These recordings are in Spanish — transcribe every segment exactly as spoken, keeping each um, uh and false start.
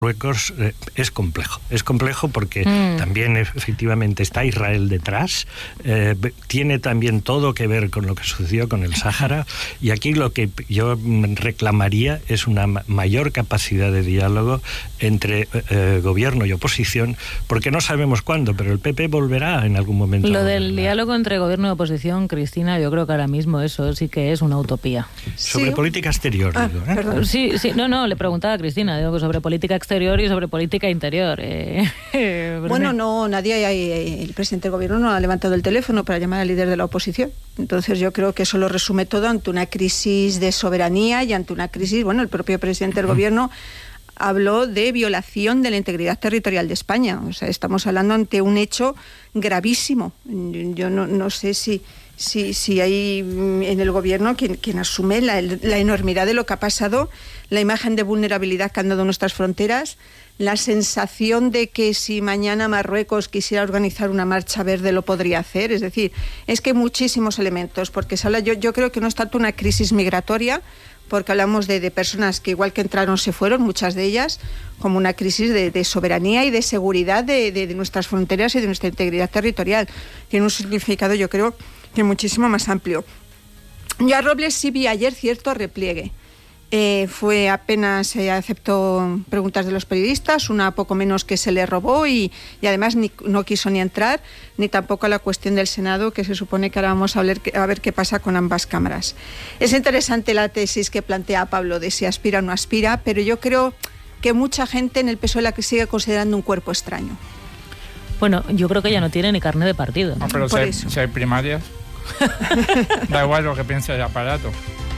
Marruecos eh, es complejo, es complejo porque mm. también efectivamente está Israel detrás, eh, tiene también todo que ver con lo que sucedió con el Sáhara, y aquí lo que yo reclamaría es una mayor capacidad de diálogo entre eh, gobierno y oposición, porque no sabemos cuándo, pero el P P volverá en algún momento. Lo del diálogo entre gobierno y oposición, Cristina, yo creo que ahora mismo eso sí que es una utopía. Sobre sí. política exterior, ah, digo, ¿eh? Sí, sí, no, no, le preguntaba a Cristina, digo que sobre política exterior y sobre política interior. Eh, eh, bueno, no, nadie, el presidente del gobierno no ha levantado el teléfono para llamar al líder de la oposición. Entonces yo creo que eso lo resume todo ante una crisis de soberanía y ante una crisis, bueno, el propio presidente del gobierno habló de violación de la integridad territorial de España. O sea, estamos hablando ante un hecho gravísimo. Yo no, no sé si... Si, si hay en el gobierno quien, quien asume la, la enormidad de lo que ha pasado, la imagen de vulnerabilidad que han dado nuestras fronteras, la sensación de que si mañana Marruecos quisiera organizar una marcha verde lo podría hacer. Es decir, es que hay muchísimos elementos, porque se habla, yo, yo creo que no es tanto una crisis migratoria, porque hablamos de, de personas que igual que entraron se fueron, muchas de ellas, como una crisis de, de soberanía y de seguridad de, de, de nuestras fronteras y de nuestra integridad territorial. Tiene un significado, yo creo, que muchísimo más amplio. Yo a Robles sí vi ayer cierto repliegue. Eh, fue apenas eh, aceptó preguntas de los periodistas, una poco menos que se le robó y, y además ni, no quiso ni entrar, ni tampoco a la cuestión del Senado, que se supone que ahora vamos a ver, a ver qué pasa con ambas cámaras. Es interesante la tesis que plantea Pablo de si aspira o no aspira, pero yo creo que mucha gente en el P S O E la que sigue considerando un cuerpo extraño. Bueno, yo creo que ya no tiene ni carné de partido. No, pero si hay, si hay primarias, da igual lo que piense el aparato.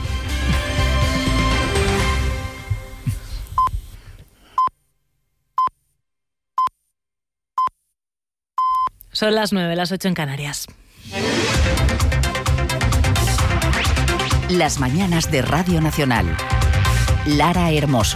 Son las nueve, las ocho en Canarias. Las mañanas de Radio Nacional. Lara Hermoso.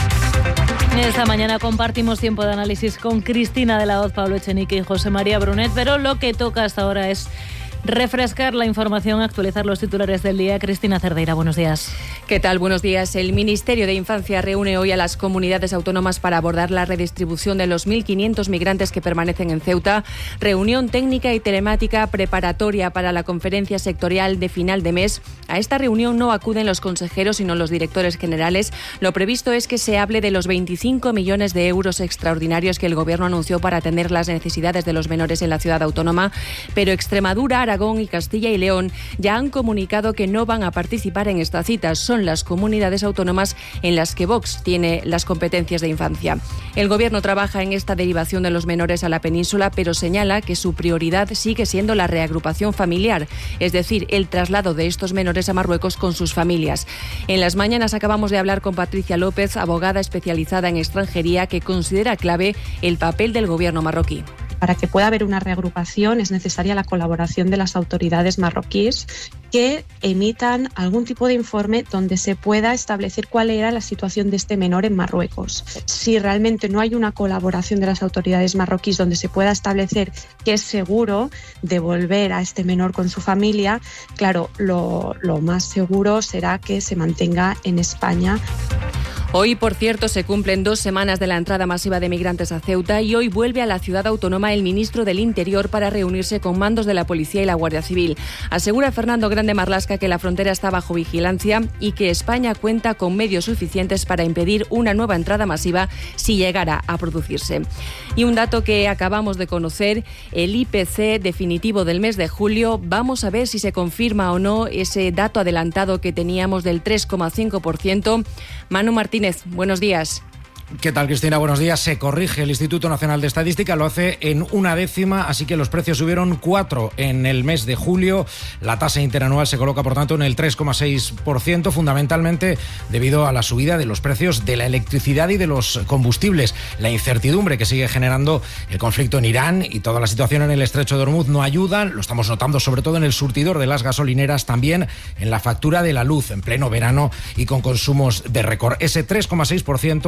Esta mañana compartimos tiempo de análisis con Cristina de la Hoz, Pablo Echenique y José María Brunet, pero lo que toca hasta ahora es refrescar la información, actualizar los titulares del día. Cristina Cerdeira, buenos días. ¿Qué tal? Buenos días. El Ministerio de Infancia reúne hoy a las comunidades autónomas para abordar la redistribución de los mil quinientos migrantes que permanecen en Ceuta. Reunión técnica y telemática preparatoria para la conferencia sectorial de final de mes. A esta reunión no acuden los consejeros, sino los directores generales. Lo previsto es que se hable de los veinticinco millones de euros extraordinarios que el Gobierno anunció para atender las necesidades de los menores en la ciudad autónoma. Pero Extremadura, Aragón y Castilla y León ya han comunicado que no van a participar en esta cita. Son las comunidades autónomas en las que Vox tiene las competencias de infancia. El Gobierno trabaja en esta derivación de los menores a la península, pero señala que su prioridad sigue siendo la reagrupación familiar, es decir, el traslado de estos menores a Marruecos con sus familias. En las mañanas acabamos de hablar con Patricia López, abogada especializada en extranjería, que considera clave el papel del Gobierno marroquí. Para que pueda haber una reagrupación es necesaria la colaboración de las autoridades marroquíes que emitan algún tipo de informe donde se pueda establecer cuál era la situación de este menor en Marruecos. Si realmente no hay una colaboración de las autoridades marroquíes donde se pueda establecer que es seguro devolver a este menor con su familia, claro, lo, lo más seguro será que se mantenga en España. Hoy, por cierto, se cumplen dos semanas de la entrada masiva de migrantes a Ceuta y hoy vuelve a la ciudad autónoma el ministro del Interior para reunirse con mandos de la Policía y la Guardia Civil. Asegura Fernando Grande Marlaska que la frontera está bajo vigilancia y que España cuenta con medios suficientes para impedir una nueva entrada masiva si llegara a producirse. Y un dato que acabamos de conocer, el I P C definitivo del mes de julio. Vamos a ver si se confirma o no ese dato adelantado que teníamos del tres coma cinco por ciento. Manu Martínez, buenos días. ¿Qué tal, Cristina? Buenos días. Se corrige el Instituto Nacional de Estadística, lo hace en una décima, así que los precios subieron cuatro en el mes de julio. La tasa interanual se coloca, por tanto, en el tres coma seis por ciento, fundamentalmente debido a la subida de los precios de la electricidad y de los combustibles. La incertidumbre que sigue generando el conflicto en Irán y toda la situación en el estrecho de Hormuz no ayudan. Lo estamos notando sobre todo en el surtidor de las gasolineras, también en la factura de la luz en pleno verano y con consumos de récord. Ese tres coma seis por ciento es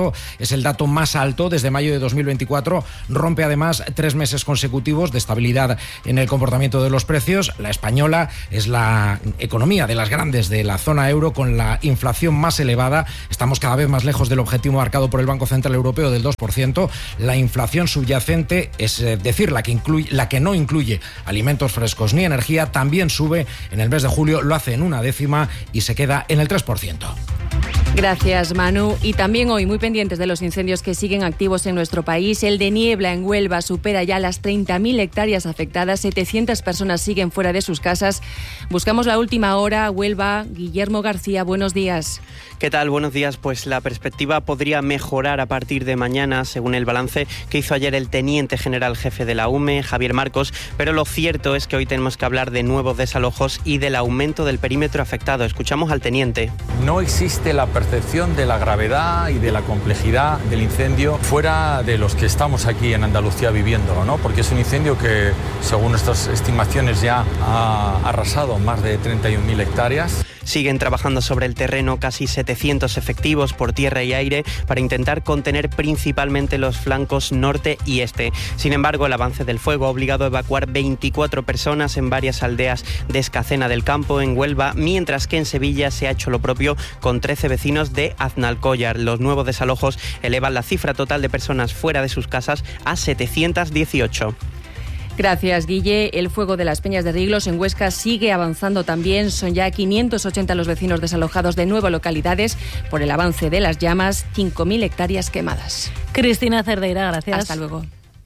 es el dato más alto desde mayo de dos mil veinticuatro. Rompe además tres meses consecutivos de estabilidad en el comportamiento de los precios. La española es la economía de las grandes de la zona euro con la inflación más elevada. Estamos cada vez más lejos del objetivo marcado por el Banco Central Europeo del dos por ciento. La inflación subyacente, es decir, la que, incluye, la que no incluye alimentos frescos ni energía, también sube. En el mes de julio lo hace en una décima y se queda en el tres por ciento. Gracias, Manu. Y también hoy muy pendientes de los incendios que siguen activos en nuestro país. El de Niebla en Huelva supera ya las treinta mil hectáreas afectadas. setecientas personas siguen fuera de sus casas. Buscamos la última hora. Huelva, Guillermo García, buenos días. ¿Qué tal? Buenos días. Pues la perspectiva podría mejorar a partir de mañana, según el balance que hizo ayer el teniente general jefe de la U M E, Javier Marcos, pero lo cierto es que hoy tenemos que hablar de nuevos desalojos y del aumento del perímetro afectado. Escuchamos al teniente. No existe la percepción de la gravedad y de la complejidad del incendio fuera de los que estamos aquí en Andalucía viviéndolo, ¿no? Porque es un incendio que, según nuestras estimaciones, ya ha arrasado más de treinta y un mil hectáreas. Siguen trabajando sobre el terreno casi setecientos efectivos por tierra y aire para intentar contener principalmente los flancos norte y este. Sin embargo, el avance del fuego ha obligado a evacuar veinticuatro personas en varias aldeas de Escacena del Campo, en Huelva, mientras que en Sevilla se ha hecho lo propio con trece vecinos de Aznalcóllar. Los nuevos desalojos elevan la cifra total de personas fuera de sus casas a setecientas dieciocho. Gracias, Guille. El fuego de las Peñas de Riglos en Huesca sigue avanzando también. Son ya quinientos ochenta los vecinos desalojados de nueve localidades por el avance de las llamas, cinco mil hectáreas quemadas. Cristina Cerdeira, gracias. Hasta luego.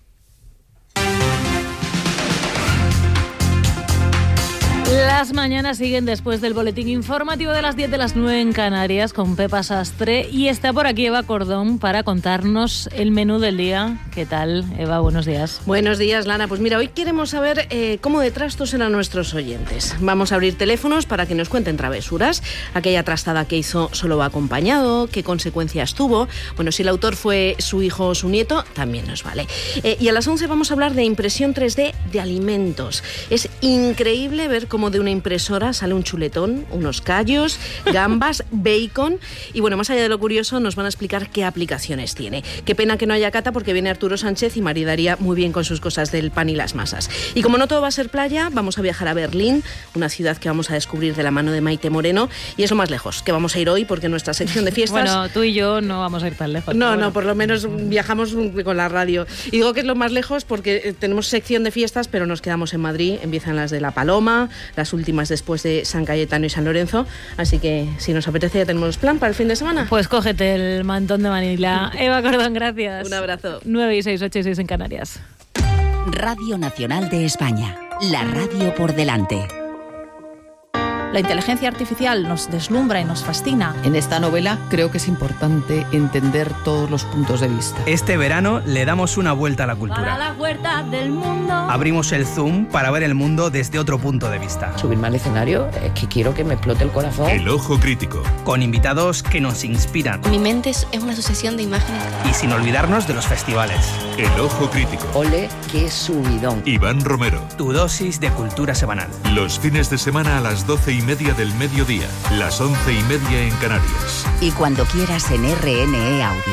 Las mañanas siguen después del boletín informativo de las diez de las nueve en Canarias con Pepa Sastre y está por aquí Eva Cordón para contarnos el menú del día. ¿Qué tal, Eva? Buenos días. Buenos días, Lana. Pues mira, hoy queremos saber eh, cómo de trastos eran nuestros oyentes. Vamos a abrir teléfonos para que nos cuenten travesuras. Aquella trastada que hizo solo va acompañado, qué consecuencias tuvo. Bueno, si el autor fue su hijo o su nieto, también nos vale. Eh, y a las once vamos a hablar de impresión tres D de alimentos. Es increíble ver cómo de una impresora sale un chuletón, unos callos, gambas, bacon y bueno, más allá de lo curioso nos van a explicar qué aplicaciones tiene. Qué pena que no haya cata porque viene Arturo Sánchez y maridaría muy bien con sus cosas del pan y las masas. Y como no todo va a ser playa, vamos a viajar a Berlín, una ciudad que vamos a descubrir de la mano de Maite Moreno y es lo más lejos que vamos a ir hoy porque nuestra sección de fiestas... Bueno, tú y yo no vamos a ir tan lejos. No, bueno. no, por lo menos viajamos con la radio. Y digo que es lo más lejos porque tenemos sección de fiestas pero nos quedamos en Madrid, empiezan las de La Paloma, las últimas después de San Cayetano y San Lorenzo, así que si nos apetece ya tenemos plan para el fin de semana. Pues cógete el mantón de Manila. Eva Cordón, gracias. Un abrazo. nueve y seis, ocho y seis en Canarias. Radio Nacional de España, la radio por delante. La inteligencia artificial nos deslumbra y nos fascina. En esta novela creo que es importante entender todos los puntos de vista. Este verano le damos una vuelta a la cultura. Para la vuelta del mundo. Abrimos el Zoom para ver el mundo desde otro punto de vista. Subirme al escenario es que quiero que me explote el corazón. El ojo crítico. Con invitados que nos inspiran. Mi mente es una sucesión de imágenes. Y sin olvidarnos de los festivales. El ojo crítico. Ole, qué subidón. Iván Romero. Tu dosis de cultura semanal. Los fines de semana a las doce y media del mediodía, las once y media en Canarias. Y cuando quieras en R N E Audio.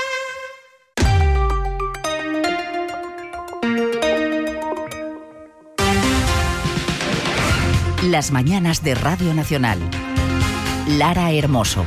Las mañanas de Radio Nacional. Lara Hermoso.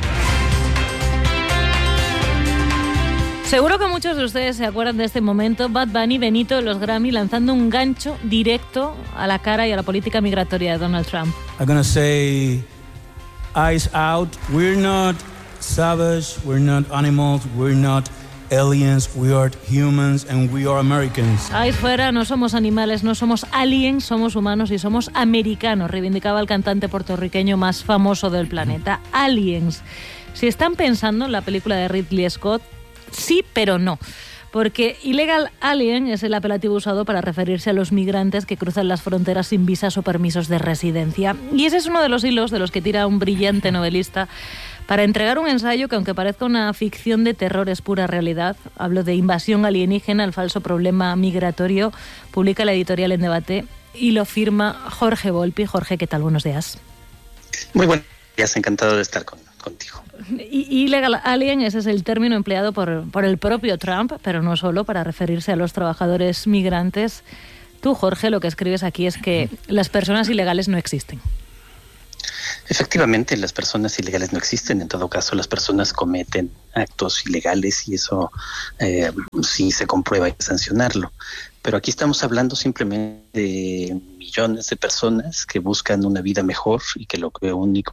Seguro que muchos de ustedes se acuerdan de este momento, Bad Bunny, Benito de los Grammy, lanzando un gancho directo a la cara y a la política migratoria de Donald Trump. I'm gonna say, eyes out, we're not savage, we're not animals, we're not aliens, we are humans and we are Americans. Ahí fuera, no somos animales, no somos aliens, somos humanos y somos americanos, reivindicaba el cantante puertorriqueño más famoso del planeta. Aliens. Si están pensando en la película de Ridley Scott, sí, pero no. Porque Illegal Alien es el apelativo usado para referirse a los migrantes que cruzan las fronteras sin visas o permisos de residencia. Y ese es uno de los hilos de los que tira un brillante novelista para entregar un ensayo que, aunque parezca una ficción de terror, es pura realidad. Hablo de Invasión alienígena, el falso problema migratorio. Publica la editorial En Debate y lo firma Jorge Volpi. Jorge, ¿qué tal? Buenos días. Muy buenos días, encantado de estar con contigo. Illegal alien, ese es el término empleado por, por el propio Trump, pero no solo para referirse a los trabajadores migrantes. Tú, Jorge, lo que escribes aquí es que las personas ilegales no existen. Efectivamente, las personas ilegales no existen. En todo caso, las personas cometen actos ilegales y eso eh, sí se comprueba, hay que sancionarlo. Pero aquí estamos hablando simplemente de millones de personas que buscan una vida mejor y que lo que único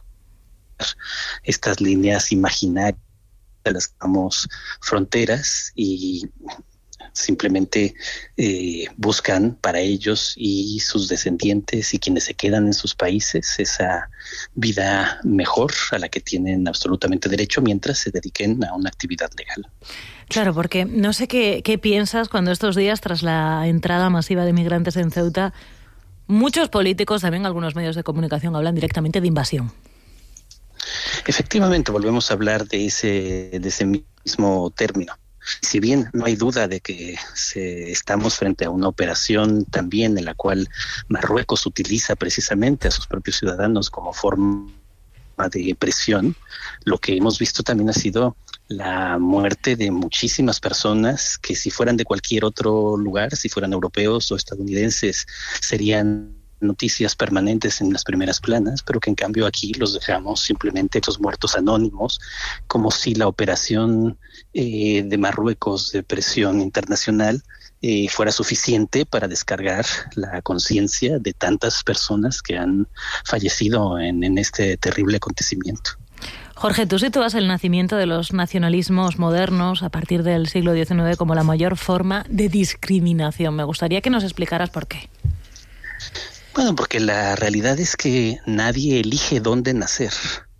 estas líneas imaginarias de las que llamamos fronteras y simplemente eh, buscan para ellos y sus descendientes y quienes se quedan en sus países esa vida mejor a la que tienen absolutamente derecho mientras se dediquen a una actividad legal. Claro, porque no sé qué, qué piensas cuando estos días, tras la entrada masiva de migrantes en Ceuta, muchos políticos, también algunos medios de comunicación, hablan directamente de invasión. Efectivamente, volvemos a hablar de ese, de ese mismo término. Si bien no hay duda de que se, estamos frente a una operación también en la cual Marruecos utiliza precisamente a sus propios ciudadanos como forma de presión, lo que hemos visto también ha sido la muerte de muchísimas personas que si fueran de cualquier otro lugar, si fueran europeos o estadounidenses, serían noticias permanentes en las primeras planas, pero que en cambio aquí los dejamos simplemente los muertos anónimos, como si la operación eh, de Marruecos de presión internacional eh, fuera suficiente para descargar la conciencia de tantas personas que han fallecido en, en este terrible acontecimiento. Jorge, tú sitúas el nacimiento de los nacionalismos modernos a partir del siglo diecinueve como la mayor forma de discriminación. Me gustaría que nos explicaras por qué. Bueno, porque la realidad es que nadie elige dónde nacer.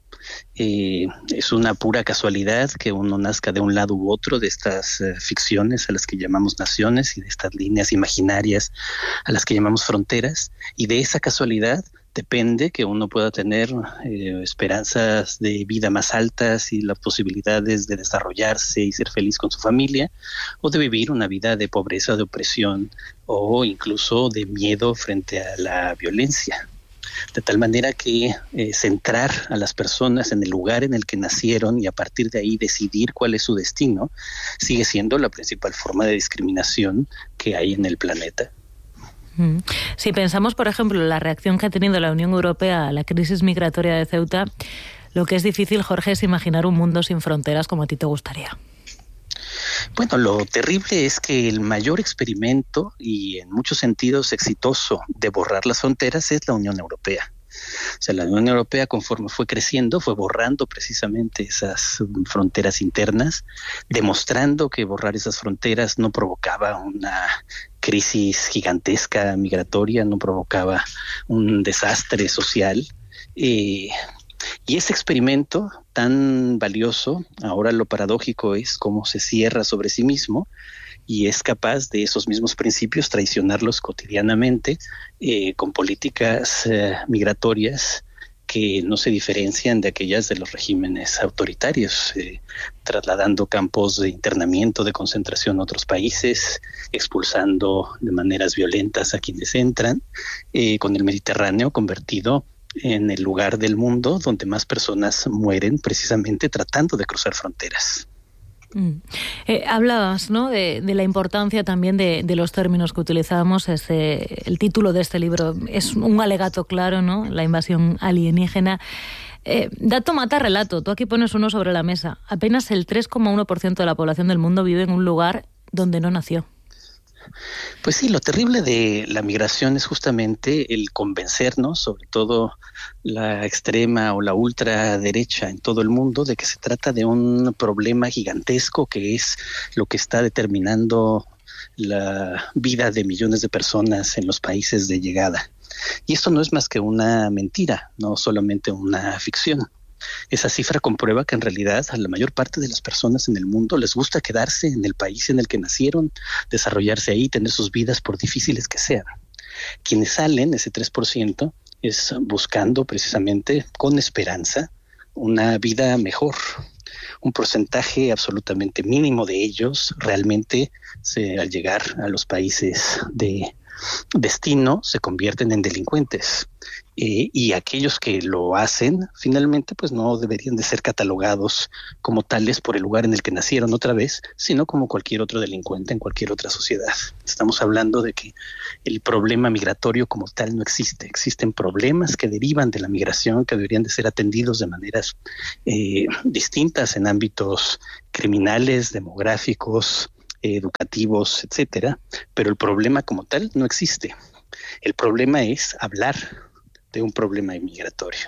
Eh, es una pura casualidad que uno nazca de un lado u otro de estas eh, ficciones a las que llamamos naciones y de estas líneas imaginarias a las que llamamos fronteras, y de esa casualidad depende que uno pueda tener eh, esperanzas de vida más altas y las posibilidades de desarrollarse y ser feliz con su familia, o de vivir una vida de pobreza, de opresión o incluso de miedo frente a la violencia. De tal manera que eh, centrar a las personas en el lugar en el que nacieron y a partir de ahí decidir cuál es su destino sigue siendo la principal forma de discriminación que hay en el planeta. Si pensamos, por ejemplo, en la reacción que ha tenido la Unión Europea a la crisis migratoria de Ceuta, lo que es difícil, Jorge, es imaginar un mundo sin fronteras como a ti te gustaría. Bueno, lo terrible es que el mayor experimento y en muchos sentidos exitoso de borrar las fronteras es la Unión Europea. O sea, la Unión Europea, conforme fue creciendo, fue borrando precisamente esas fronteras internas, demostrando que borrar esas fronteras no provocaba una crisis gigantesca migratoria, no provocaba un desastre social. Eh, y ese experimento tan valioso, ahora lo paradójico es cómo se cierra sobre sí mismo y es capaz de esos mismos principios traicionarlos cotidianamente eh, con políticas eh, migratorias que no se diferencian de aquellas de los regímenes autoritarios, eh, trasladando campos de internamiento, de concentración a otros países, expulsando de maneras violentas a quienes entran, eh, con el Mediterráneo convertido en el lugar del mundo donde más personas mueren precisamente tratando de cruzar fronteras. Mm. Eh, hablabas, ¿no?, de, de la importancia también de, de los términos que utilizábamos. Este, el título de este libro es un alegato claro, ¿no?, la invasión alienígena. Eh, dato mata relato. Tú aquí pones uno sobre la mesa. Apenas el tres coma uno por ciento de la población del mundo vive en un lugar donde no nació. Pues sí, lo terrible de la migración es justamente el convencernos, sobre todo la extrema o la ultraderecha en todo el mundo, de que se trata de un problema gigantesco que es lo que está determinando la vida de millones de personas en los países de llegada. Y esto no es más que una mentira, no solamente una ficción. Esa cifra comprueba que en realidad a la mayor parte de las personas en el mundo les gusta quedarse en el país en el que nacieron, desarrollarse ahí, tener sus vidas por difíciles que sean. Quienes salen, ese tres por ciento, es buscando precisamente con esperanza una vida mejor. Un porcentaje absolutamente mínimo de ellos realmente se, al llegar a los países de destino se convierten en delincuentes. Eh, y aquellos que lo hacen, finalmente, pues no deberían de ser catalogados como tales por el lugar en el que nacieron otra vez, sino como cualquier otro delincuente en cualquier otra sociedad. Estamos hablando de que el problema migratorio como tal no existe. Existen problemas que derivan de la migración que deberían de ser atendidos de maneras eh, distintas en ámbitos criminales, demográficos, eh, educativos, etcétera, pero el problema como tal no existe. El problema es hablar de un problema migratorio.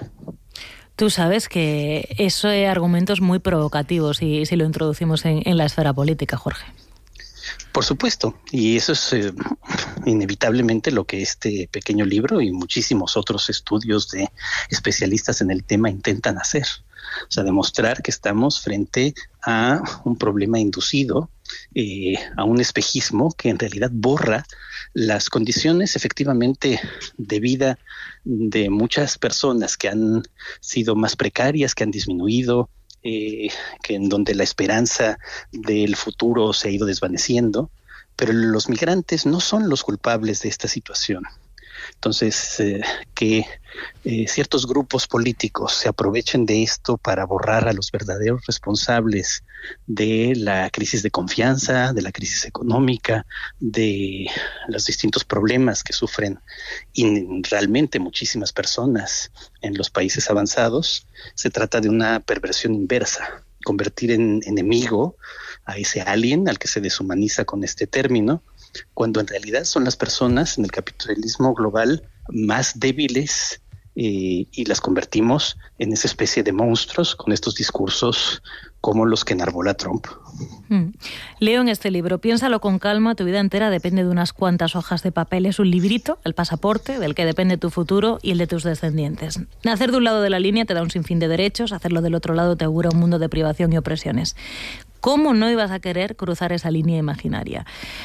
Tú sabes que eso es argumentos muy provocativos si, si lo introducimos en, en la esfera política, Jorge. Por supuesto, y eso es eh, inevitablemente lo que este pequeño libro y muchísimos otros estudios de especialistas en el tema intentan hacer. O sea, demostrar que estamos frente a un problema inducido, eh, a un espejismo que en realidad borra las condiciones efectivamente de vida de muchas personas que han sido más precarias, que han disminuido, eh, que en donde la esperanza del futuro se ha ido desvaneciendo, pero los migrantes no son los culpables de esta situación. Entonces, eh, que eh, ciertos grupos políticos se aprovechen de esto para borrar a los verdaderos responsables de la crisis de confianza, de la crisis económica, de los distintos problemas que sufren y realmente muchísimas personas en los países avanzados, se trata de una perversión inversa, convertir en enemigo a ese alien al que se deshumaniza con este término, cuando en realidad son las personas en el capitalismo global más débiles eh, y las convertimos en esa especie de monstruos con estos discursos como los que enarbola Trump. Mm. Leo en este libro, piénsalo con calma, tu vida entera depende de unas cuantas hojas de papel. Es un librito, el pasaporte, del que depende tu futuro y el de tus descendientes. Nacer de un lado de la línea te da un sinfín de derechos, hacerlo del otro lado te augura un mundo de privación y opresiones. ¿Cómo no ibas a querer cruzar esa línea imaginaria?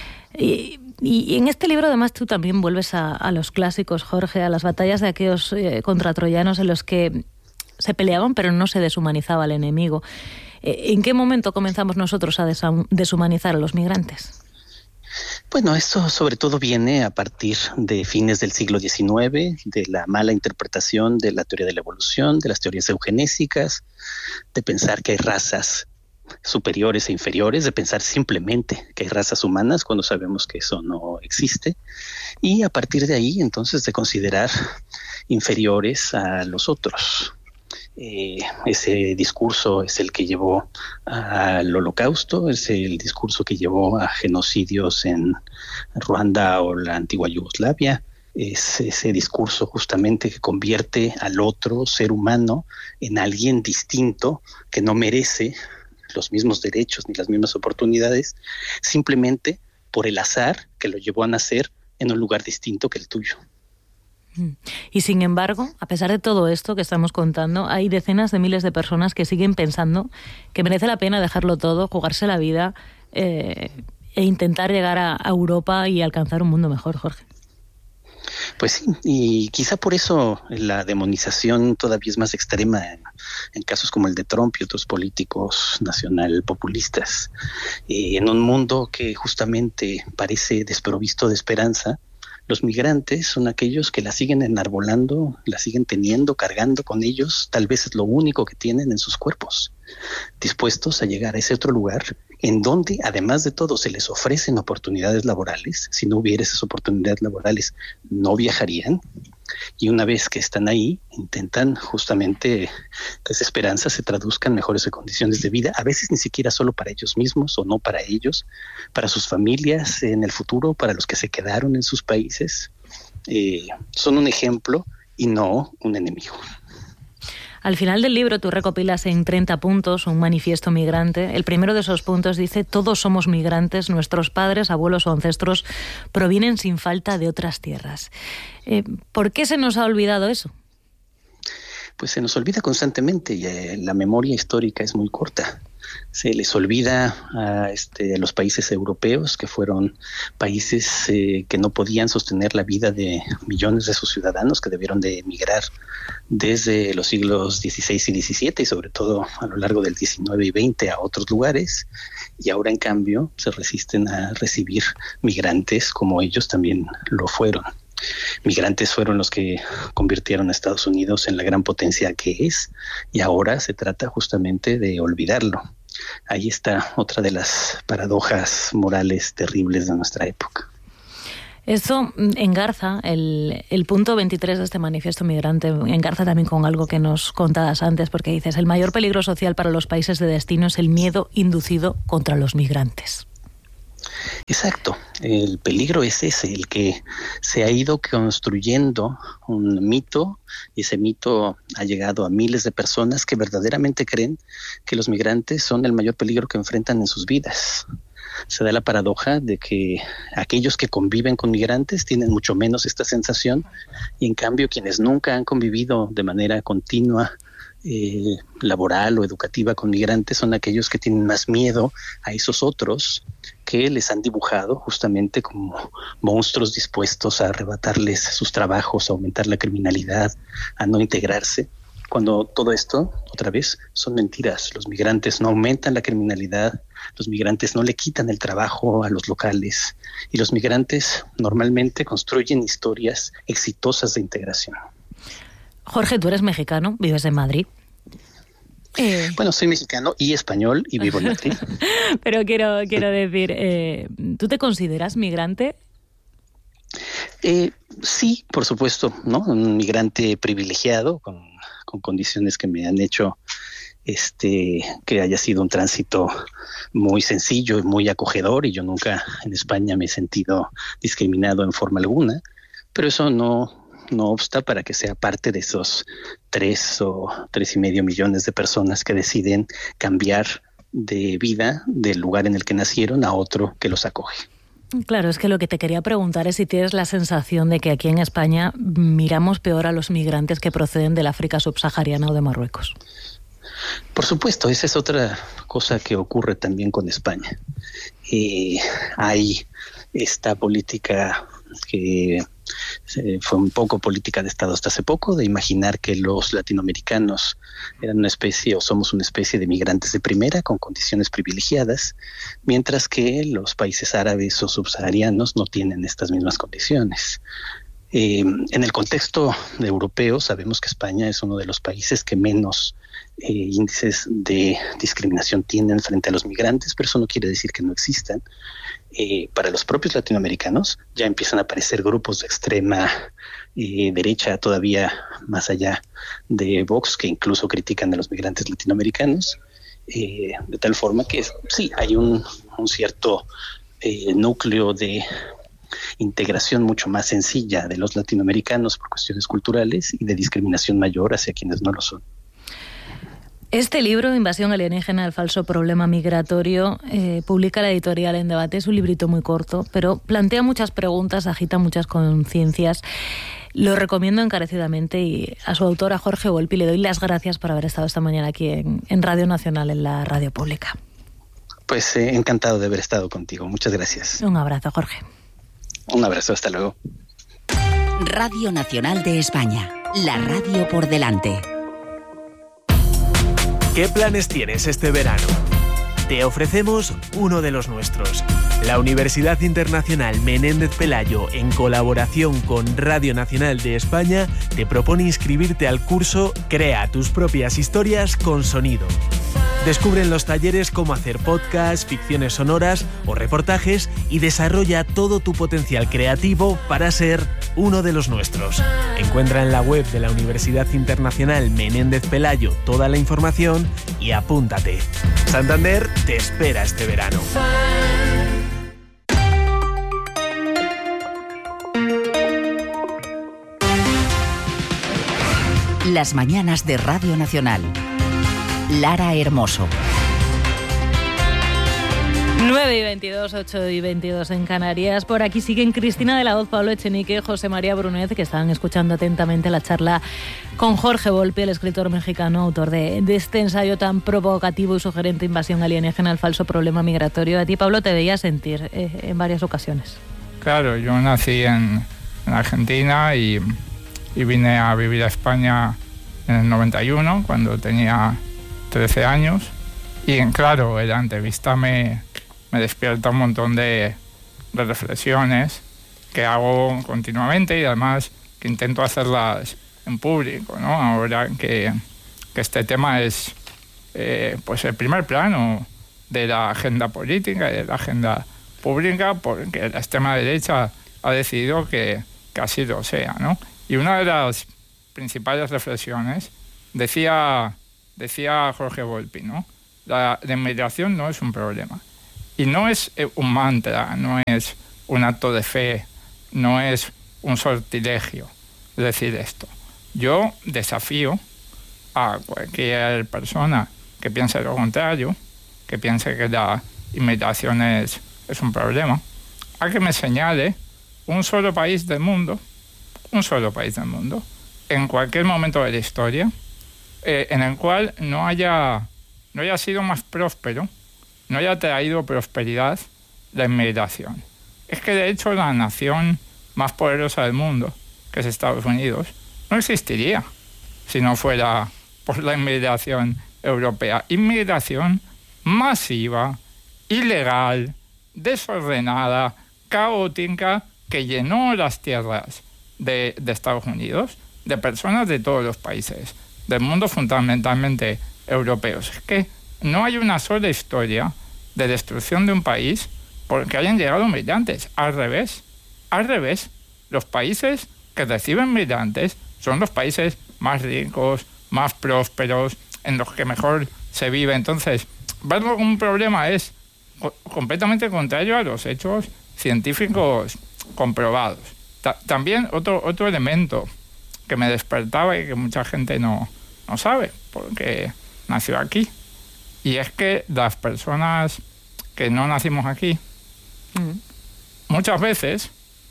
Y, y en este libro además tú también vuelves a, a los clásicos, Jorge, a las batallas de aquellos eh, contratroyanos en los que se peleaban pero no se deshumanizaba al enemigo. Eh, ¿En qué momento comenzamos nosotros a deshumanizar a los migrantes? Bueno, esto sobre todo viene a partir de fines del siglo diecinueve, de la mala interpretación de la teoría de la evolución, de las teorías eugenésicas, de pensar que hay razas superiores e inferiores, de pensar simplemente que hay razas humanas cuando sabemos que eso no existe, y a partir de ahí entonces de considerar inferiores a los otros. Eh, ese discurso es el que llevó al Holocausto, es el discurso que llevó a genocidios en Ruanda o la antigua Yugoslavia. Es ese discurso justamente que convierte al otro ser humano en alguien distinto que no merece los mismos derechos ni las mismas oportunidades, simplemente por el azar que lo llevó a nacer en un lugar distinto que el tuyo. Y sin embargo, a pesar de todo esto que estamos contando, hay decenas de miles de personas que siguen pensando que merece la pena dejarlo todo, jugarse la vida eh, e intentar llegar a, a Europa y alcanzar un mundo mejor, Jorge. Pues sí, y quizá por eso la demonización todavía es más extrema en, en casos como el de Trump y otros políticos nacional populistas. Eh, en un mundo que justamente parece desprovisto de esperanza, los migrantes son aquellos que la siguen enarbolando, la siguen teniendo, cargando con ellos, tal vez es lo único que tienen en sus cuerpos, dispuestos a llegar a ese otro lugar en donde, además de todo, se les ofrecen oportunidades laborales. Si no hubiera esas oportunidades laborales, no viajarían. Y una vez que están ahí, intentan justamente que esa esperanza se traduzca en mejores condiciones de vida, a veces ni siquiera solo para ellos mismos o no para ellos, para sus familias en el futuro, para los que se quedaron en sus países. Eh, son un ejemplo y no un enemigo. Al final del libro tú recopilas en treinta puntos un manifiesto migrante. El primero de esos puntos dice: todos somos migrantes, nuestros padres, abuelos o ancestros provienen sin falta de otras tierras. Eh, ¿Por qué se nos ha olvidado eso? Pues se nos olvida constantemente y eh, la memoria histórica es muy corta. Se les olvida a este, los países europeos, que fueron países eh, que no podían sostener la vida de millones de sus ciudadanos, que debieron de emigrar desde los siglos dieciséis y diecisiete y sobre todo a lo largo del diecinueve y veinte a otros lugares, y ahora en cambio se resisten a recibir migrantes como ellos también lo fueron. migrantes fueron los que convirtieron a Estados Unidos en la gran potencia que es, y ahora se trata justamente de olvidarlo. Ahí está otra de las paradojas morales terribles de nuestra época. Esto engarza, el, el punto veintitrés de este manifiesto migrante, engarza también con algo que nos contabas antes, porque dices, el mayor peligro social para los países de destino es el miedo inducido contra los migrantes. Exacto, el peligro es ese, el que se ha ido construyendo un mito, y ese mito ha llegado a miles de personas que verdaderamente creen que los migrantes son el mayor peligro que enfrentan en sus vidas. Se da la paradoja de que aquellos que conviven con migrantes tienen mucho menos esta sensación, y en cambio quienes nunca han convivido de manera continua, eh, laboral o educativa con migrantes, son aquellos que tienen más miedo a esos otros que les han dibujado justamente como monstruos dispuestos a arrebatarles sus trabajos, a aumentar la criminalidad, a no integrarse. Cuando todo esto, otra vez, son mentiras. Los migrantes no aumentan la criminalidad, los migrantes no le quitan el trabajo a los locales, y los migrantes normalmente construyen historias exitosas de integración. Jorge, tú eres mexicano, vives en Madrid. Eh. Bueno, soy mexicano y español y vivo en Madrid. Pero quiero, quiero decir, eh, ¿tú te consideras migrante? Eh, sí, por supuesto, ¿no? Un migrante privilegiado con, con condiciones que me han hecho este que haya sido un tránsito muy sencillo y muy acogedor, y yo nunca en España me he sentido discriminado en forma alguna, pero eso no no obsta para que sea parte de esos tres o tres y medio millones de personas que deciden cambiar de vida del lugar en el que nacieron a otro que los acoge. Claro, es que lo que te quería preguntar es si tienes la sensación de que aquí en España miramos peor a los migrantes que proceden del África subsahariana o de Marruecos. Por supuesto, esa es otra cosa que ocurre también con España. Eh, hay esta política que eh, fue un poco política de Estado hasta hace poco, de imaginar que los latinoamericanos eran una especie o somos una especie de migrantes de primera con condiciones privilegiadas, mientras que los países árabes o subsaharianos no tienen estas mismas condiciones. Eh, en el contexto europeo sabemos que España es uno de los países que menos eh, índices de discriminación tienen frente a los migrantes, pero eso no quiere decir que no existan. Eh, para los propios latinoamericanos ya empiezan a aparecer grupos de extrema eh, derecha, todavía más allá de Vox, que incluso critican a los migrantes latinoamericanos, eh, de tal forma que sí, hay un, un cierto eh, núcleo de integración mucho más sencilla de los latinoamericanos por cuestiones culturales y de discriminación mayor hacia quienes no lo son. Este libro, Invasión alienígena, el falso problema migratorio, eh, publica la editorial En Debate. Es un librito muy corto, pero plantea muchas preguntas, agita muchas conciencias. Lo recomiendo encarecidamente, y a su autor, a Jorge Volpi, le doy las gracias por haber estado esta mañana aquí en, en Radio Nacional, en la radio pública. Pues eh, encantado de haber estado contigo. Muchas gracias. Un abrazo, Jorge. Un abrazo, hasta luego. Radio Nacional de España, la radio por delante. ¿Qué planes tienes este verano? Te ofrecemos uno de los nuestros. La Universidad Internacional Menéndez Pelayo, en colaboración con Radio Nacional de España, te propone inscribirte al curso Crea tus propias historias con sonido. Descubre en los talleres cómo hacer podcasts, ficciones sonoras o reportajes, y desarrolla todo tu potencial creativo para ser uno de los nuestros. Encuentra en la web de la Universidad Internacional Menéndez Pelayo toda la información y apúntate. Santander te espera este verano. Las mañanas de Radio Nacional. Lara Hermoso. nueve y veintidós, ocho y veintidós en Canarias. Por aquí siguen Cristina de la Hoz, Pablo Echenique, José María Brunet, que están escuchando atentamente la charla con Jorge Volpi, el escritor mexicano, autor de, de este ensayo tan provocativo y sugerente, Invasión alienígena, el falso problema migratorio. A ti, Pablo, te veía sentir eh, en varias ocasiones. Claro, yo nací en, en Argentina y, y vine a vivir a España en el noventa y uno, cuando tenía trece años. Y claro, la entrevista me... me despierta un montón de, de reflexiones, que hago continuamente y además que intento hacerlas en público, ¿no? Ahora que, que este tema es eh, pues el primer plano de la agenda política y de la agenda pública, porque la extrema derecha ha decidido que, que así lo sea, ¿no? Y una de las principales reflexiones decía, decía Jorge Volpi, ¿no? La, la inmigración no es un problema. Y no es un mantra, no es un acto de fe, no es un sortilegio decir esto. Yo desafío a cualquier persona que piense lo contrario, que piense que la inmigración es, es un problema, a que me señale un solo país del mundo, un solo país del mundo, en cualquier momento de la historia, eh, en el cual no haya, no haya sido más próspero, no haya traído prosperidad la inmigración. Es que de hecho la nación más poderosa del mundo, que es Estados Unidos, no existiría si no fuera por la inmigración europea. Inmigración masiva, ilegal, desordenada, caótica, que llenó las tierras de, de Estados Unidos de personas de todos los países del mundo, fundamentalmente europeos. Es que no hay una sola historia de destrucción de un país porque hayan llegado migrantes. Al revés, al revés, los países que reciben migrantes son los países más ricos, más prósperos, en los que mejor se vive. Entonces, verlo como un problema es co- completamente contrario a los hechos científicos comprobados. Ta- también otro, otro elemento que me despertaba y que mucha gente no, no sabe, porque nació aquí, y es que las personas que no nacimos aquí, mm. muchas veces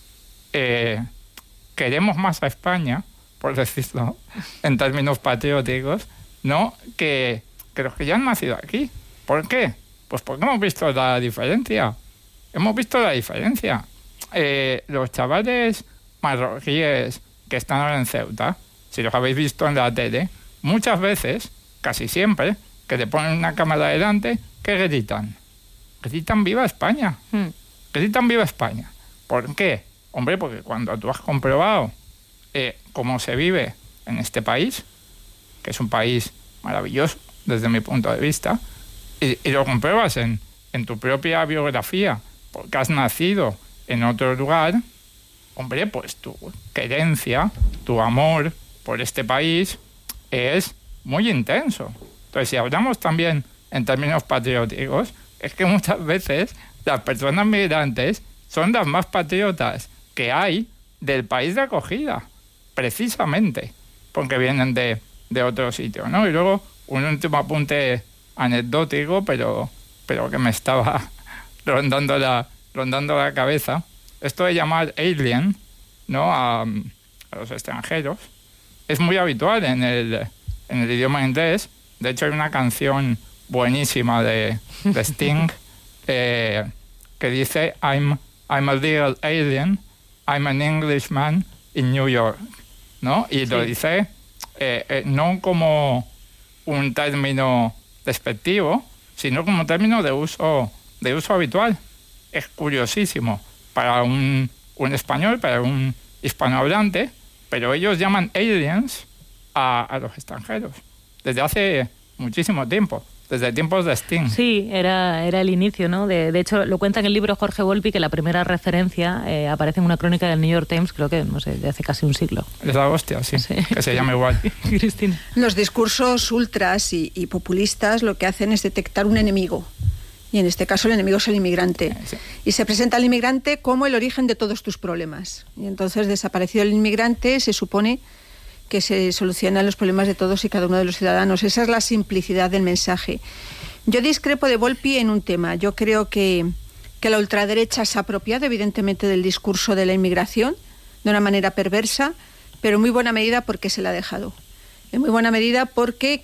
eh, queremos más a España, por decirlo en términos patrióticos, ¿no? que, que los que ya han nacido aquí. ¿Por qué? Pues porque hemos visto la diferencia. Hemos visto la diferencia. Eh, los chavales marroquíes que están ahora en Ceuta, si los habéis visto en la tele, muchas veces, casi siempre, que le ponen una cámara delante, ¿qué gritan? Gritan ¡Viva España! Mm. Gritan ¡Viva España! ¿Por qué? Hombre, porque cuando tú has comprobado eh, cómo se vive en este país, que es un país maravilloso desde mi punto de vista, y, y lo compruebas en, en tu propia biografía, porque has nacido en otro lugar, hombre, pues tu querencia, tu amor por este país es muy intenso. Entonces, si hablamos también en términos patrióticos, es que muchas veces las personas migrantes son las más patriotas que hay del país de acogida, precisamente porque vienen de, de otro sitio, ¿no? Y luego un último apunte anecdótico, pero, pero que me estaba rondando la, rondando la cabeza. Esto de llamar alien, ¿no? a, a los extranjeros es muy habitual en el, en el idioma inglés. De hecho, hay una canción buenísima de, de Sting eh, que dice I'm, I'm a little alien, I'm an Englishman in New York, ¿no? Y sí. Lo dice eh, eh, no como un término despectivo, sino como un término de uso, de uso habitual. Es curiosísimo para un, un español, para un hispanohablante, pero ellos llaman aliens a, a los extranjeros desde hace muchísimo tiempo, desde tiempos de Sting. Sí, era, era el inicio, ¿no? De, de hecho, lo cuenta en el libro Jorge Volpi, que la primera referencia eh, aparece en una crónica del New York Times, creo que, no sé, de hace casi un siglo. Es la hostia, sí, sí. Que se llama igual. Cristina. Los discursos ultras y, y populistas lo que hacen es detectar un enemigo. Y en este caso el enemigo es el inmigrante. Sí. Y se presenta al inmigrante como el origen de todos tus problemas. Y entonces, desaparecido el inmigrante, se supone que se solucionan los problemas de todos y cada uno de los ciudadanos. Esa es la simplicidad del mensaje. Yo discrepo de Volpi en un tema. Yo creo que, que la ultraderecha se ha apropiado evidentemente del discurso de la inmigración de una manera perversa, pero en muy buena medida porque se la ha dejado. En muy buena medida porque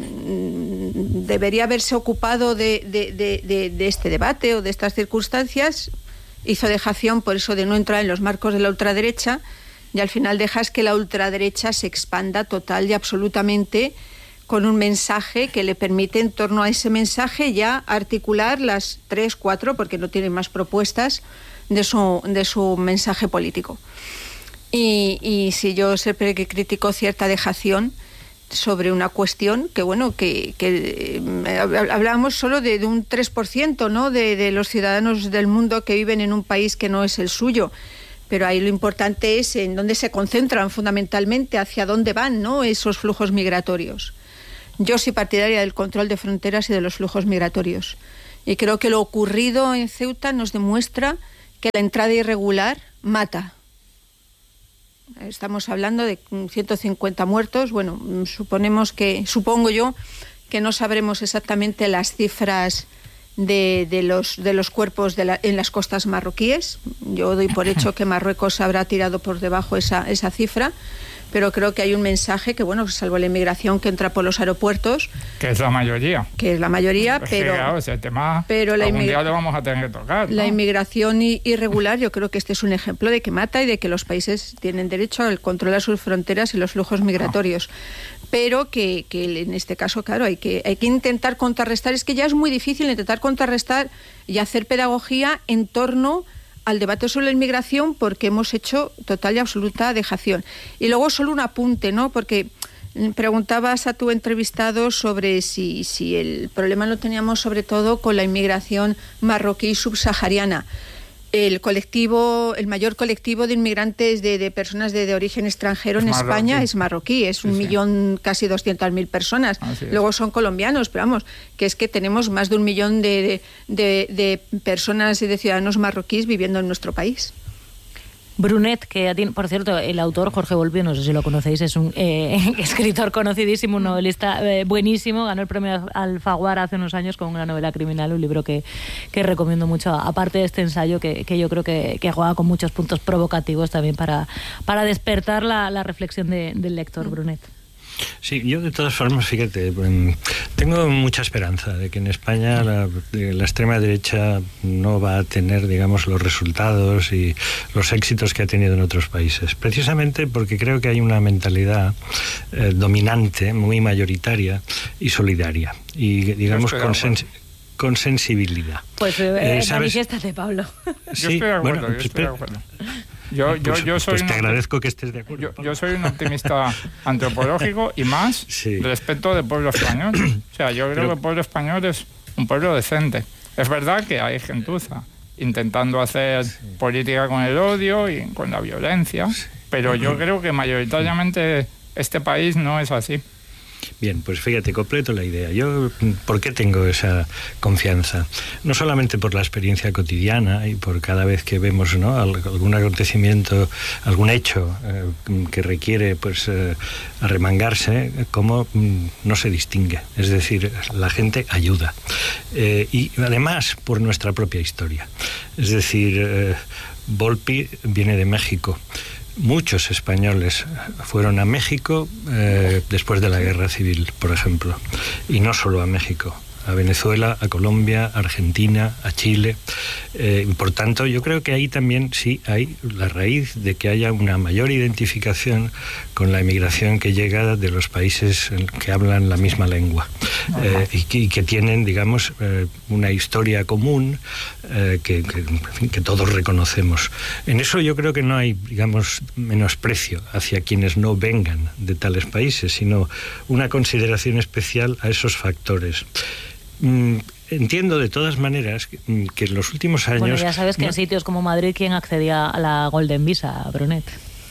quien debería haberse ocupado de, de, de, de, de este debate o de estas circunstancias hizo dejación por eso de no entrar en los marcos de la ultraderecha, y al final dejas que la ultraderecha se expanda total y absolutamente con un mensaje que le permite en torno a ese mensaje ya articular las tres, cuatro, porque no tiene más propuestas de su, de su mensaje político. Y, y si yo siempre que critico cierta dejación sobre una cuestión que, bueno, que, que eh, hablábamos solo de, de un tres por ciento, ¿no?, de, de los ciudadanos del mundo que viven en un país que no es el suyo. Pero ahí lo importante es en dónde se concentran fundamentalmente, hacia dónde van, ¿no?, esos flujos migratorios. Yo soy partidaria del control de fronteras y de los flujos migratorios. Y creo que lo ocurrido en Ceuta nos demuestra que la entrada irregular mata. Estamos hablando de ciento cincuenta muertos. Bueno, suponemos que, supongo yo, que no sabremos exactamente las cifras de, de, los, de los cuerpos de la, en las costas marroquíes. Yo doy por hecho que Marruecos habrá tirado por debajo esa, esa cifra. Pero creo que hay un mensaje que, bueno, salvo la inmigración que entra por los aeropuertos... Que es la mayoría. Que es la mayoría, es pero... Que, claro, ese tema pero la algún inmigra- día lo vamos a tener que tocar, ¿no? La inmigración irregular, yo creo que este es un ejemplo de que mata y de que los países tienen derecho al controlar sus fronteras y los flujos migratorios. No. Pero que, que en este caso, claro, hay que, hay que intentar contrarrestar. Es que ya es muy difícil intentar contrarrestar y hacer pedagogía en torno al debate sobre la inmigración, porque hemos hecho total y absoluta dejación. Y luego solo un apunte, ¿no?, porque preguntabas a tu entrevistado sobre si, si el problema lo teníamos sobre todo con la inmigración marroquí subsahariana. El colectivo, el mayor colectivo de inmigrantes de, de personas de, de origen extranjero es en marroquí. España es marroquí, es sí, un sí. millón, casi doscientas mil personas. Luego son colombianos, pero vamos, que es que tenemos más de un millón de, de, de, de personas y de ciudadanos marroquíes viviendo en nuestro país. Brunet, que por cierto, el autor Jorge Volpi, no sé si lo conocéis, es un eh, escritor conocidísimo, un novelista eh, buenísimo, ganó el premio Alfaguara hace unos años con una novela criminal, un libro que, que recomiendo mucho, aparte de este ensayo que, que yo creo que, que juega con muchos puntos provocativos también para, para despertar la, la reflexión de, del lector. Brunet. Sí, yo de todas formas, fíjate, tengo mucha esperanza de que en España la, la extrema derecha no va a tener, digamos, los resultados y los éxitos que ha tenido en otros países. Precisamente porque creo que hay una mentalidad eh, dominante, muy mayoritaria y solidaria. Y, digamos, con, sens- con sensibilidad. Pues eh, eh, manifiéstate, Pablo. Sí, yo estoy de acuerdo, bueno, yo estoy de acuerdo. Yo, yo, pues, yo soy pues te un, agradezco que estés de acuerdo. Yo, yo soy un optimista antropológico y más sí. respecto del pueblo español. O sea, yo creo Pero... que el pueblo español es un pueblo decente. Es verdad que hay gentuza intentando hacer sí. política con el odio y con la violencia, sí. pero yo creo que mayoritariamente este país no es así. Bien, pues fíjate, completo la idea. Yo, ¿por qué tengo esa confianza? No solamente por la experiencia cotidiana y por cada vez que vemos, ¿no?, algún acontecimiento, algún hecho eh, que requiere, pues, eh, arremangarse, como mm, no se distingue. Es decir, la gente ayuda. Eh, y además por nuestra propia historia. Es decir, eh, Volpi viene de México. Muchos españoles fueron a México eh, después de la Guerra Civil, por ejemplo, y no solo a México, a Venezuela, a Colombia, a Argentina, a Chile. Eh, por tanto, yo creo que ahí también sí hay la raíz de que haya una mayor identificación con la inmigración que llega de los países que hablan la misma lengua eh, y, que, y que tienen, digamos, eh, una historia común eh, que, que, en fin, que todos reconocemos. En eso yo creo que no hay, digamos, menosprecio hacia quienes no vengan de tales países, sino una consideración especial a esos factores. Mm, entiendo de todas maneras que, que en los últimos años... Bueno, ya sabes que no... en sitios como Madrid, ¿quién accedía a la Golden Visa, Brunet?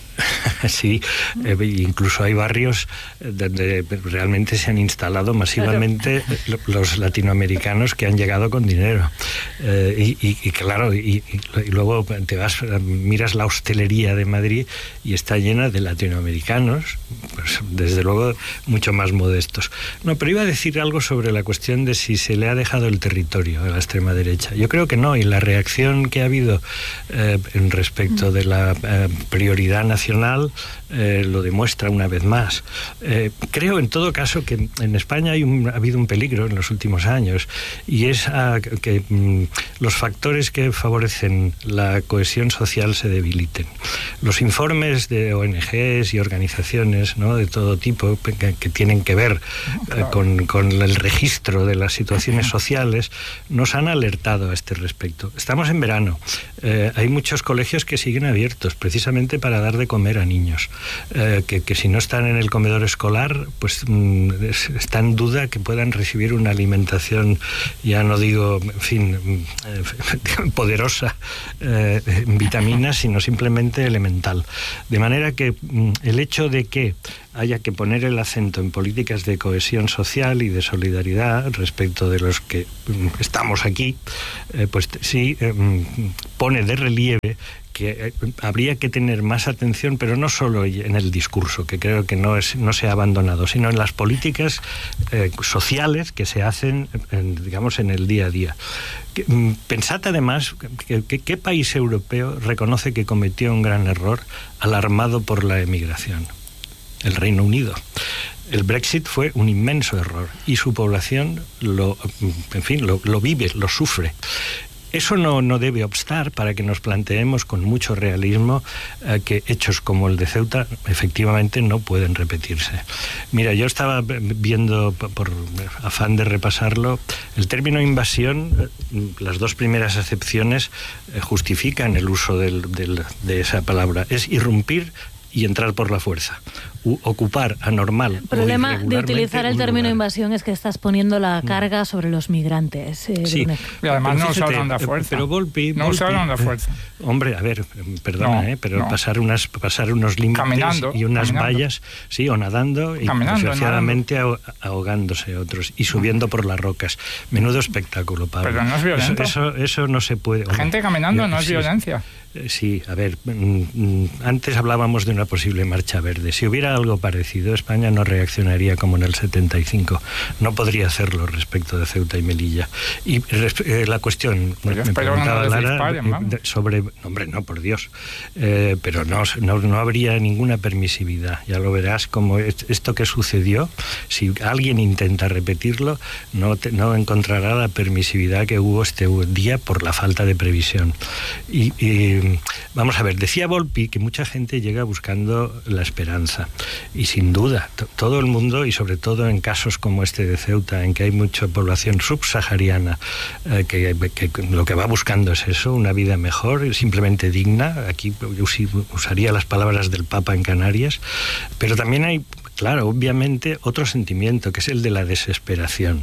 Sí, eh, incluso hay barrios donde realmente se han instalado masivamente claro. los latinoamericanos que han llegado con dinero. Eh, y, y, y claro, y, y luego te vas, miras la hostelería de Madrid y está llena de latinoamericanos, pues desde luego mucho más modestos. No, pero iba a decir algo sobre la cuestión de si se le ha dejado el territorio a la extrema derecha. Yo creo que no, y la reacción que ha habido eh, en respecto de la eh, prioridad nacional internacional eh, lo demuestra una vez más. Eh, creo, en todo caso, que en España hay un, ha habido un peligro en los últimos años, y es a, que mm, los factores que favorecen la cohesión social se debiliten. Los informes de O N Ges y organizaciones, ¿no?, de todo tipo que, que tienen que ver eh, con, con el registro de las situaciones sociales nos han alertado a este respecto. Estamos en verano. Eh, hay muchos colegios que siguen abiertos precisamente para dar de comer a niños, eh, que, que si no están en el comedor escolar, pues mm, es, está en duda que puedan recibir una alimentación, ya no digo, en fin, eh, poderosa eh, en vitaminas, sino simplemente elemental. De manera que mm, el hecho de que haya que poner el acento en políticas de cohesión social y de solidaridad respecto de los que mm, estamos aquí, eh, pues sí eh, pone de relieve que eh, habría que tener más atención, pero no solo en el discurso, que creo que no es no se ha abandonado, sino en las políticas eh, sociales que se hacen, en, digamos, en el día a día. Que, mm, pensad además que, que qué país europeo reconoce que cometió un gran error alarmado por la emigración. El Reino Unido. El Brexit fue un inmenso error y su población lo, en fin, lo, lo vive, lo sufre. Eso no, no debe obstar para que nos planteemos con mucho realismo eh, que hechos como el de Ceuta efectivamente no pueden repetirse. Mira, yo estaba viendo, por afán de repasarlo, el término invasión, eh, las dos primeras acepciones eh, justifican el uso del, del, de esa palabra. Es irrumpir y entrar por la fuerza. U ocupar anormal. El problema de utilizar el término lugar. invasión es que estás poniendo la carga sobre los migrantes. Eh, sí, y además no usaron la fuerza. Pero Volpi, no usaron la fuerza. Eh, hombre, a ver, perdona, no, eh, pero no. pasar unas pasar unos límites caminando, y unas caminando. vallas, sí, o nadando, caminando, y desgraciadamente ahogándose otros y subiendo por las rocas. Menudo espectáculo, Pablo. Pero no es violento. Eso, eso, eso no se puede. Gente hombre, caminando yo, no es sí, violencia. Sí, a ver, antes hablábamos de una posible marcha verde. Si hubiera algo parecido, España no reaccionaría como en el setenta y cinco. No podría hacerlo respecto de Ceuta y Melilla. Y eh, la cuestión, pues me preguntaba no Lara, disparen, sobre... Hombre, no, por Dios. Eh, pero no, no, no habría ninguna permisividad. Ya lo verás, como esto que sucedió, si alguien intenta repetirlo, no, te, no encontrará la permisividad que hubo este día por la falta de previsión. Y... y vamos a ver, decía Volpi que mucha gente llega buscando la esperanza, y sin duda todo el mundo, y sobre todo en casos como este de Ceuta, en que hay mucha población subsahariana eh, que, que lo que va buscando es eso, una vida mejor, simplemente digna. Aquí yo usaría las palabras del Papa en Canarias, pero también hay, claro, obviamente, otro sentimiento, que es el de la desesperación.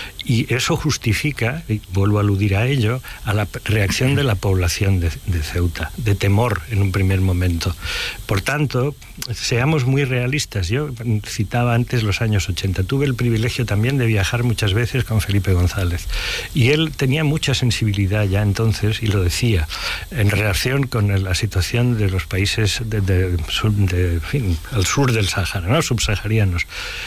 Y eso justifica, y vuelvo a aludir a ello, a la reacción de la población de, de Ceuta, de temor en un primer momento. Por tanto, seamos muy realistas. Yo citaba antes los años ochenta. Tuve el privilegio también de viajar muchas veces con Felipe González. Y él tenía mucha sensibilidad ya entonces, y lo decía, en relación con la situación de los países de, de, de, en fin, al sur del Sáhara, ¿no?, subsaharianos.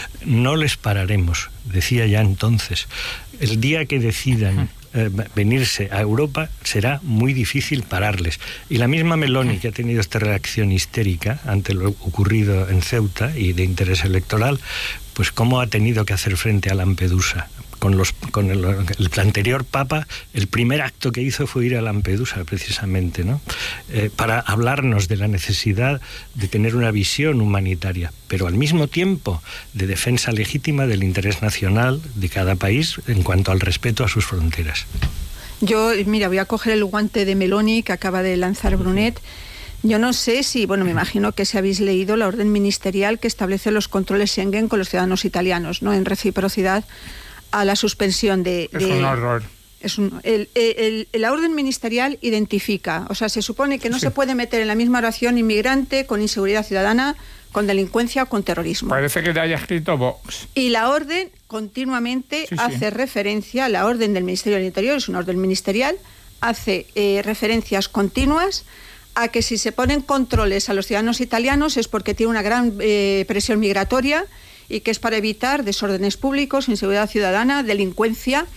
No les pararemos, decía ya entonces. El día que decidan eh, venirse a Europa será muy difícil pararles. Y la misma Meloni, que ha tenido esta reacción histérica ante lo ocurrido en Ceuta y de interés electoral, pues cómo ha tenido que hacer frente a Lampedusa. Con, los, con el, el anterior Papa, el primer acto que hizo fue ir a Lampedusa, precisamente, ¿no? Eh, para hablarnos de la necesidad de tener una visión humanitaria, pero al mismo tiempo de defensa legítima del interés nacional de cada país en cuanto al respeto a sus fronteras. Yo, mira, voy a coger el guante de Meloni que acaba de lanzar Brunet. Yo no sé si, bueno, me imagino que si habéis leído la orden ministerial que establece los controles Schengen con los ciudadanos italianos, ¿no?, en reciprocidad a la suspensión de... Es de, un horror. Es un, el, el, el, la orden ministerial identifica, o sea, se supone que no sí. se puede meter en la misma oración inmigrante con inseguridad ciudadana, con delincuencia o con terrorismo. Parece que le haya escrito Vox. Y la orden continuamente sí, hace sí. referencia, la orden del Ministerio del Interior, es una orden ministerial, hace eh, referencias continuas a que si se ponen controles a los ciudadanos italianos es porque tiene una gran eh, presión migratoria y que es para evitar desórdenes públicos, inseguridad ciudadana, delincuencia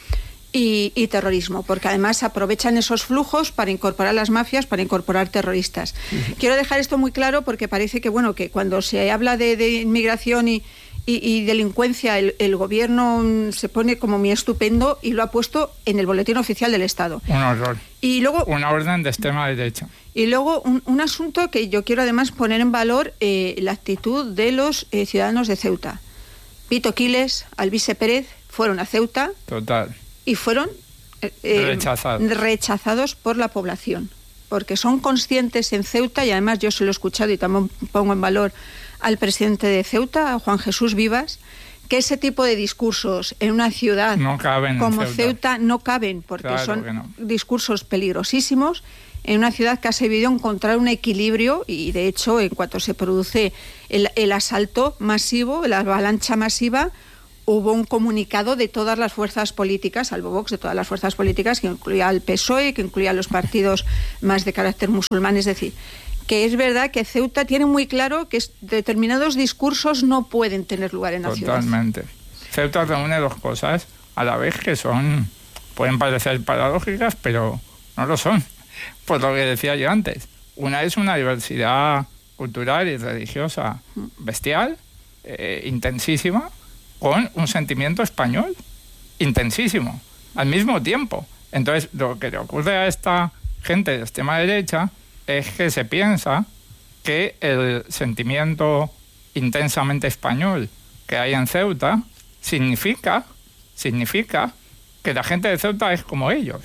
y, y terrorismo, porque además aprovechan esos flujos para incorporar las mafias, para incorporar terroristas. Uh-huh. Quiero dejar esto muy claro porque parece que, bueno, que cuando se habla de, de inmigración y, y, y delincuencia, el, el gobierno se pone como muy estupendo y lo ha puesto en el boletín oficial del Estado. Un horror. Y luego, una orden de extrema derecha. Y luego un, un asunto que yo quiero además poner en valor, eh, la actitud de los eh, ciudadanos de Ceuta. Vito Quiles, Alvise Pérez fueron a Ceuta. Total. Y fueron eh, rechazados. rechazados por la población, porque son conscientes en Ceuta, y además yo se lo he escuchado y también pongo en valor al presidente de Ceuta, a Juan Jesús Vivas, que ese tipo de discursos en una ciudad no caben como en Ceuta. Ceuta no caben, porque claro son no. discursos peligrosísimos en una ciudad que ha sabido encontrar un equilibrio, y de hecho en cuanto se produce el, el asalto masivo, la avalancha masiva, hubo un comunicado de todas las fuerzas políticas, salvo Vox, de todas las fuerzas políticas, que incluía al P S O E, que incluía a los partidos más de carácter musulmán. Es decir, que es verdad que Ceuta tiene muy claro que determinados discursos no pueden tener lugar en la ciudad. Totalmente. Ceuta reúne dos cosas a la vez que son, pueden parecer paradójicas, pero no lo son. Por lo que decía yo antes. Una es una diversidad cultural y religiosa bestial, eh, intensísima, con un sentimiento español intensísimo, al mismo tiempo. Entonces, lo que le ocurre a esta gente de extrema derecha es que se piensa que el sentimiento intensamente español que hay en Ceuta significa, significa que la gente de Ceuta es como ellos.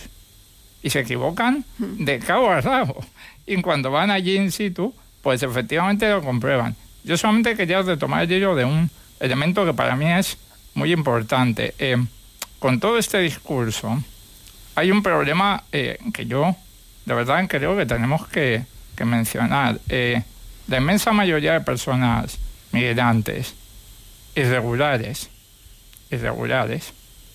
Y se equivocan de cabo a rabo. Y cuando van allí in situ, pues efectivamente lo comprueban. Yo solamente quería retomar el hilo de un elemento que para mí es muy importante. Eh, con todo este discurso, hay un problema eh, que yo de verdad creo que tenemos que, que mencionar. Eh, la inmensa mayoría de personas migrantes irregulares, irregulares,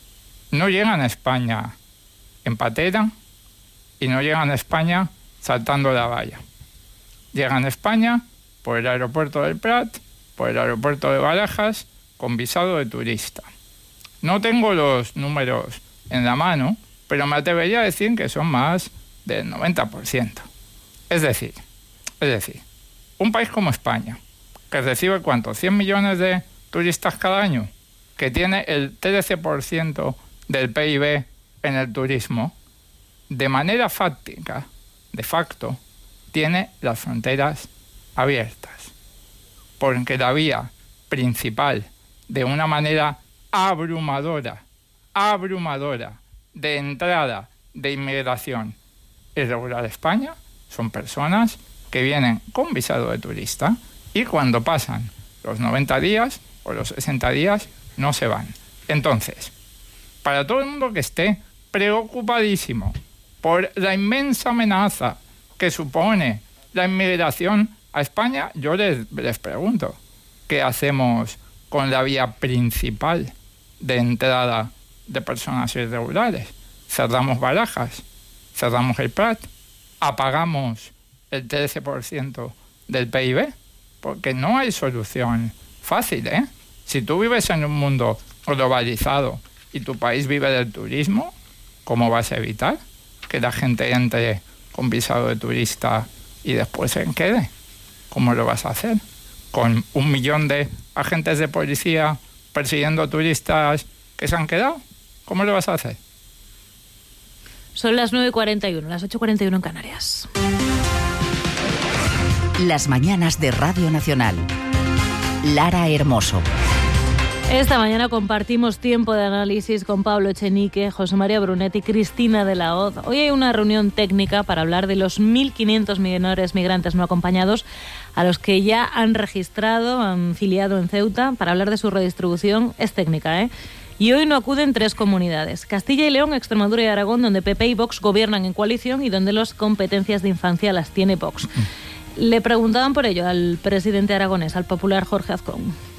no llegan a España en patera y no llegan a España saltando la valla. Llegan a España por el aeropuerto del Prat, por el aeropuerto de Barajas, con visado de turista. No tengo los números en la mano, pero me atrevería a decir que son más del noventa por ciento. Es decir, es decir, un país como España, que recibe ¿cuánto? cien millones de turistas cada año, que tiene el trece por ciento del P I B en el turismo, de manera fáctica, de facto, tiene las fronteras abiertas. Porque la vía principal, de una manera abrumadora, abrumadora, de entrada de inmigración irregular a España, son personas que vienen con visado de turista y cuando pasan los noventa días o los sesenta días no se van. Entonces, para todo el mundo que esté preocupadísimo por la inmensa amenaza que supone la inmigración a España, yo les, les pregunto, ¿qué hacemos con la vía principal de entrada de personas irregulares? ¿Cerramos Barajas? ¿Cerramos el Prat? ¿Apagamos el trece por ciento del P I B? Porque no hay solución fácil, ¿eh? Si tú vives en un mundo globalizado y tu país vive del turismo, ¿cómo vas a evitar que la gente entre con visado de turista y después se quede? ¿Cómo lo vas a hacer? ¿Con un millón de agentes de policía persiguiendo turistas que se han quedado? ¿Cómo lo vas a hacer? Son las nueve y cuarenta y uno, las ocho y cuarenta y uno en Canarias. Las mañanas de Radio Nacional. Lara Hermoso. Esta mañana compartimos tiempo de análisis con Pablo Echenique, José María Brunet y Cristina de la Hoz. Hoy hay una reunión técnica para hablar de los mil quinientos menores migrantes no acompañados a los que ya han registrado, han filiado en Ceuta. Para hablar de su redistribución es técnica, ¿eh? Y hoy no acuden tres comunidades: Castilla y León, Extremadura y Aragón, donde P P y Vox gobiernan en coalición y donde las competencias de infancia las tiene Vox. Le preguntaban por ello al presidente aragonés, al popular Jorge Azcón.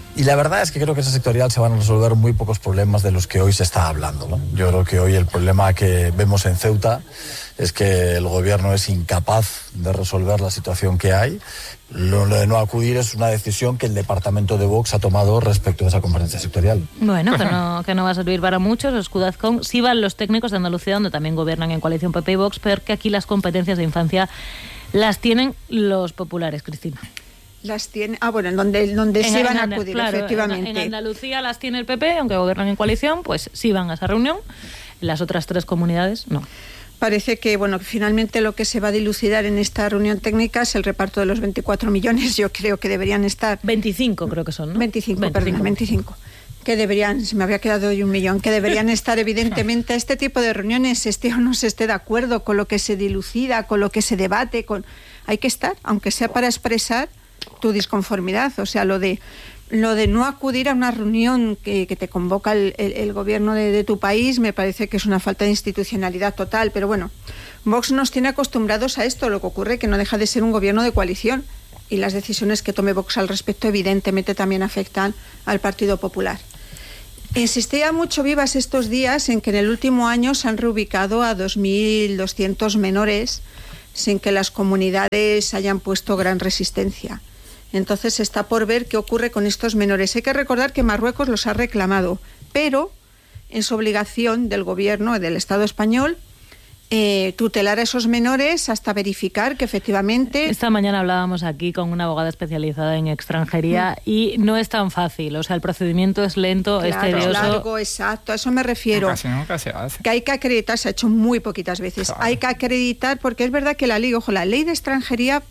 Y la verdad es que creo que esa sectorial se van a resolver muy pocos problemas de los que hoy se está hablando, ¿no? Yo creo que hoy el problema que vemos en Ceuta es que el gobierno es incapaz de resolver la situación que hay. Lo de no acudir es una decisión que el departamento de Vox ha tomado respecto a esa conferencia sectorial. Bueno, que no, que no va a servir para muchos. Escudazcón, sí van los técnicos de Andalucía, donde también gobiernan en coalición P P y Vox, porque aquí las competencias de infancia las tienen los populares, Cristina. Las tiene, ah, bueno, en donde, donde en, sí van en, a acudir, claro, efectivamente. En, en Andalucía las tiene el P P, aunque gobiernan en coalición, pues sí van a esa reunión. Las otras tres comunidades, no. Parece que, bueno, finalmente lo que se va a dilucidar en esta reunión técnica es el reparto de los veinticuatro millones. Yo creo que deberían estar... veinticinco creo que son, ¿no? veinticinco, veinticinco. perdón, veinticinco. Que deberían, se me había quedado hoy un millón, que deberían estar evidentemente a este tipo de reuniones, esté o no se esté de acuerdo con lo que se dilucida, con lo que se debate, con hay que estar, aunque sea para expresar tu disconformidad, o sea, lo de lo de no acudir a una reunión que, que te convoca el, el, el gobierno de, de tu país, me parece que es una falta de institucionalidad total, pero bueno, Vox nos tiene acostumbrados a esto, lo que ocurre que no deja de ser un gobierno de coalición y las decisiones que tome Vox al respecto evidentemente también afectan al Partido Popular. Insistía mucho Vivas estos días en que en el último año se han reubicado a dos mil doscientos menores sin que las comunidades hayan puesto gran resistencia. Entonces está por ver qué ocurre con estos menores. Hay que recordar que Marruecos los ha reclamado, pero es obligación del gobierno, del Estado español, eh, tutelar a esos menores hasta verificar que efectivamente... Esta mañana hablábamos aquí con una abogada especializada en extranjería mm. y no es tan fácil. O sea, el procedimiento es lento, claro, es tedioso. Largo, exacto, a eso me refiero. Casi nunca se hace. Que hay que acreditar, se ha hecho muy poquitas veces. Claro. Hay que acreditar, porque es verdad que la ley, ojo, la ley de extranjería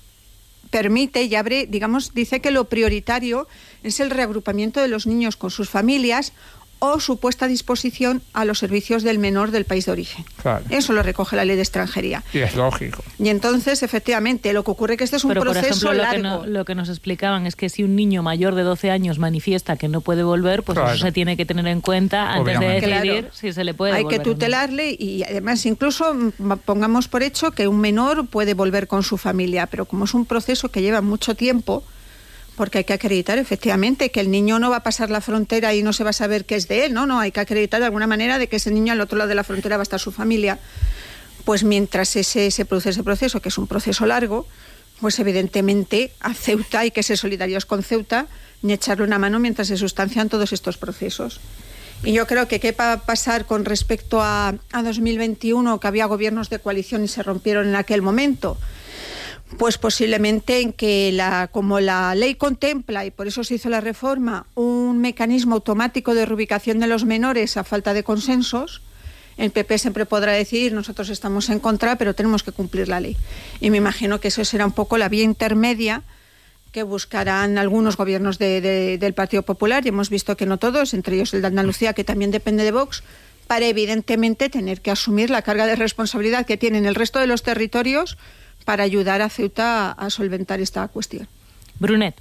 permite y abre, digamos, dice que lo prioritario es el reagrupamiento de los niños con sus familias o su puesta a disposición a los servicios del menor del país de origen. Claro. Eso lo recoge la ley de extranjería. Y es lógico. Y entonces, efectivamente, lo que ocurre es que este es un Pero, proceso por ejemplo, largo. Lo que, no, lo que nos explicaban es que si un niño mayor de doce años manifiesta que no puede volver, pues claro. eso se tiene que tener en cuenta antes Obviamente. de decidir claro. si se le puede Hay volver. Hay que tutelarle y además incluso pongamos por hecho que un menor puede volver con su familia, pero como es un proceso que lleva mucho tiempo, porque hay que acreditar efectivamente que el niño no va a pasar la frontera y no se va a saber qué es de él, no, no, hay que acreditar de alguna manera de que ese niño al otro lado de la frontera va a estar su familia. Pues mientras ese, se produce ese proceso, que es un proceso largo, pues evidentemente a Ceuta hay que ser solidarios con Ceuta y echarle una mano mientras se sustancian todos estos procesos. Y yo creo que qué va a pasar con respecto a, a dos mil veintiuno, que había gobiernos de coalición y se rompieron en aquel momento. Pues posiblemente en que, la, como la ley contempla, y por eso se hizo la reforma, un mecanismo automático de reubicación de los menores a falta de consensos, el P P siempre podrá decir, nosotros estamos en contra, pero tenemos que cumplir la ley. Y me imagino que eso será un poco la vía intermedia que buscarán algunos gobiernos de, de, del Partido Popular, y hemos visto que no todos, entre ellos el de Andalucía, que también depende de Vox, para evidentemente tener que asumir la carga de responsabilidad que tienen el resto de los territorios para ayudar a Ceuta a solventar esta cuestión. Brunet.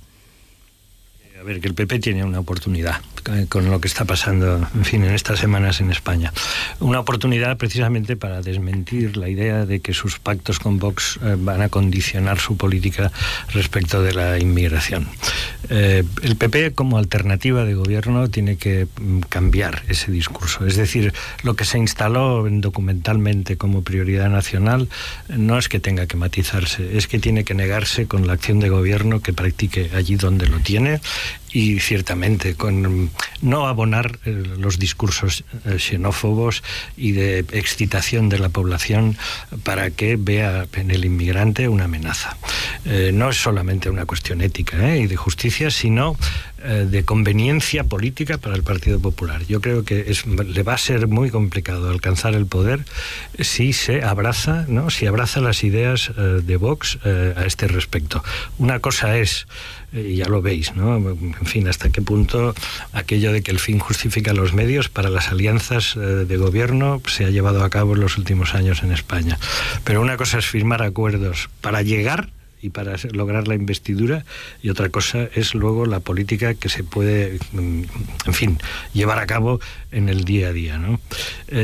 A ver, que el P P tiene una oportunidad con lo que está pasando, en fin, en estas semanas en España. Una oportunidad precisamente para desmentir la idea de que sus pactos con Vox eh, van a condicionar su política respecto de la inmigración. Eh, el P P, como alternativa de gobierno, tiene que mm, cambiar ese discurso. Es decir, lo que se instaló documentalmente como prioridad nacional no es que tenga que matizarse, es que tiene que negarse con la acción de gobierno que practique allí donde lo tiene, y ciertamente con no abonar eh, los discursos eh, xenófobos y de excitación de la población para que vea en el inmigrante una amenaza. Eh, no es solamente una cuestión ética eh, y de justicia, sino eh, de conveniencia política para el Partido Popular. Yo creo que es, le va a ser muy complicado alcanzar el poder si se abraza, ¿no? si abraza las ideas eh, de Vox eh, a este respecto. Una cosa es, y ya lo veis, ¿no? En fin, hasta qué punto aquello de que el fin justifica los medios para las alianzas eh, de gobierno se ha llevado a cabo en los últimos años en España. Pero una cosa es firmar acuerdos para llegar y para lograr la investidura, y otra cosa es luego la política que se puede, en fin, llevar a cabo en el día a día, ¿no? Eh,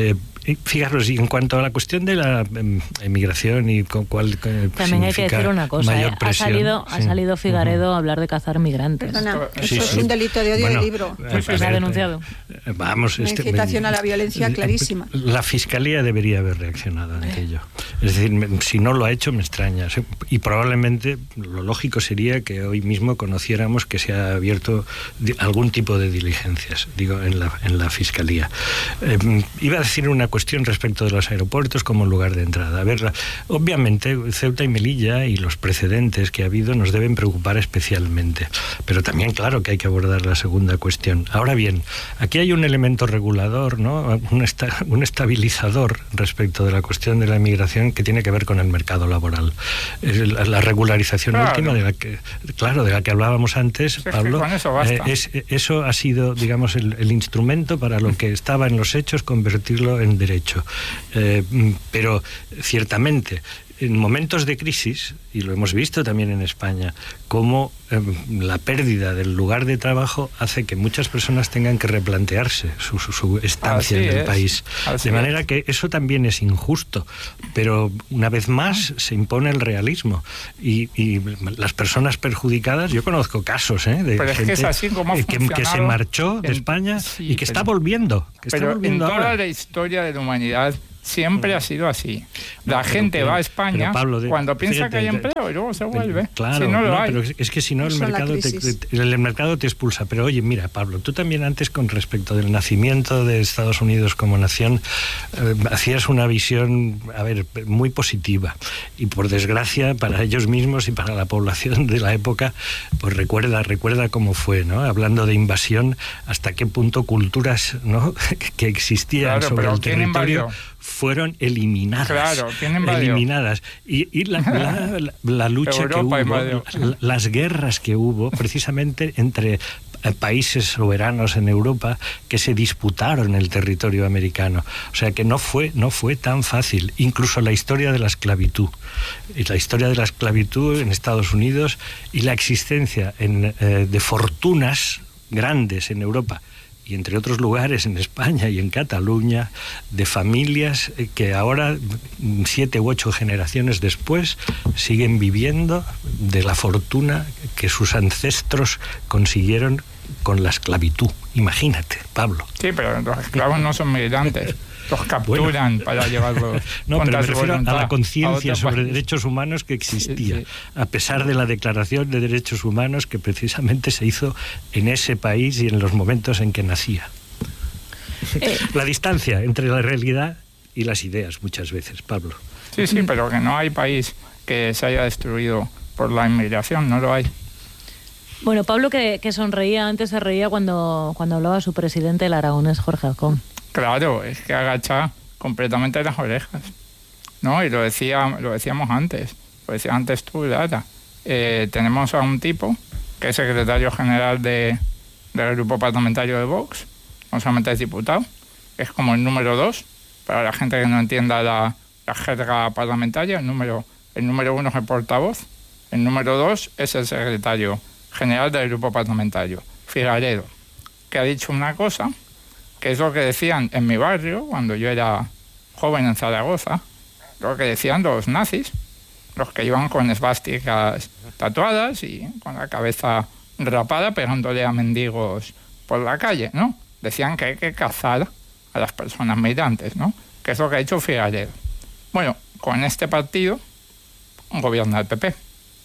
fijaros, y en cuanto a la cuestión de la emigración y con cuál también hay que decir una cosa, ¿eh? ha salido sí. ha salido Figaredo uh-huh. a hablar de cazar migrantes. Perdona, eso sí, es sí. un delito de odio bueno, de libro. Pues se ha denunciado. Vamos, una este, incitación a la violencia clarísima. La Fiscalía debería haber reaccionado ante ello. Es decir, si no lo ha hecho, me extraña. Y probablemente lo lógico sería que hoy mismo conociéramos que se ha abierto algún tipo de diligencias, digo, en la, en la Fiscalía. Eh, iba a decir una cuestión respecto de los aeropuertos como lugar de entrada. A ver, la, obviamente Ceuta y Melilla y los precedentes que ha habido nos deben preocupar especialmente, pero también claro que hay que abordar la segunda cuestión. Ahora bien, aquí hay un elemento regulador, ¿no? un, esta, un estabilizador respecto de la cuestión de la inmigración que tiene que ver con el mercado laboral. La, la regularización claro. última de la que, claro, de la que hablábamos antes, sí, Pablo, con eso, basta. Eh, es, eso ha sido, digamos, el, el instrumento para lo que estaba en los hechos, convertirlo en derecho. Eh, pero ciertamente, en momentos de crisis, y lo hemos visto también en España, cómo eh, la pérdida del lugar de trabajo hace que muchas personas tengan que replantearse su, su, su estancia Así en el es. país. Así de manera es. que eso también es injusto, pero una vez más se impone el realismo. Y, y las personas perjudicadas, yo conozco casos ¿eh? de pero gente es que, es así como que, que se marchó de en, España sí, y que pero, está volviendo. Que pero está volviendo en toda ahora. la historia de la humanidad siempre ha sido así. La no, gente que, va a España Pablo, de, cuando piensa fíjate, que hay empleo y luego se vuelve. Claro, si no, lo no, hay. pero es que si no el mercado, te, el mercado te expulsa. Pero oye, mira, Pablo, tú también antes con respecto del nacimiento de Estados Unidos como nación eh, hacías una visión, a ver, muy positiva. Y por desgracia para ellos mismos y para la población de la época, pues recuerda, recuerda cómo fue, ¿no? Hablando de invasión, hasta qué punto culturas, ¿no? que existían claro, sobre el territorio invadió? fueron eliminadas. Claro, ¿quién invadió? Eliminadas. Y, y la, la, la, la lucha Europa que hubo, la, las guerras que hubo, precisamente entre países soberanos en Europa que se disputaron el territorio americano. O sea que no fue, no fue tan fácil. Incluso la historia de la esclavitud. Y la historia de la esclavitud en Estados Unidos y la existencia en, eh, de fortunas grandes en Europa y entre otros lugares en España y en Cataluña, de familias que ahora, siete u ocho generaciones después, siguen viviendo de la fortuna que sus ancestros consiguieron con la esclavitud. Imagínate, Pablo. Sí, pero los esclavos no son migrantes. Los capturan bueno. para llevarlos. No, pero me refiero a la conciencia sobre país. derechos humanos que existía, sí, sí. a pesar de la Declaración de Derechos Humanos que precisamente se hizo en ese país y en los momentos en que nacía. Eh. La distancia entre la realidad y las ideas, muchas veces, Pablo. Sí, sí, pero que no hay país que se haya destruido por la inmigración, no lo hay. Bueno, Pablo, que, que sonreía antes, se reía cuando, cuando hablaba su presidente, el aragonés Jorge Alcón. Claro, es que agacha completamente las orejas, ¿no? Y lo decía, lo decíamos antes, lo decía antes tú, Lara. Eh, tenemos a un tipo que es secretario general de, del grupo parlamentario de Vox, no solamente es diputado, es como el número dos, para la gente que no entienda la, la jerga parlamentaria, el número, el número uno es el portavoz, el número dos es el secretario general del grupo parlamentario, Figaredo, que ha dicho una cosa que es lo que decían en mi barrio, cuando yo era joven en Zaragoza, lo que decían los nazis, los que iban con esvásticas tatuadas y con la cabeza rapada pegándole a mendigos por la calle, ¿no? Decían que hay que cazar a las personas migrantes, ¿no? Que es lo que ha hecho Figaredo. Bueno, con este partido gobierna el P P.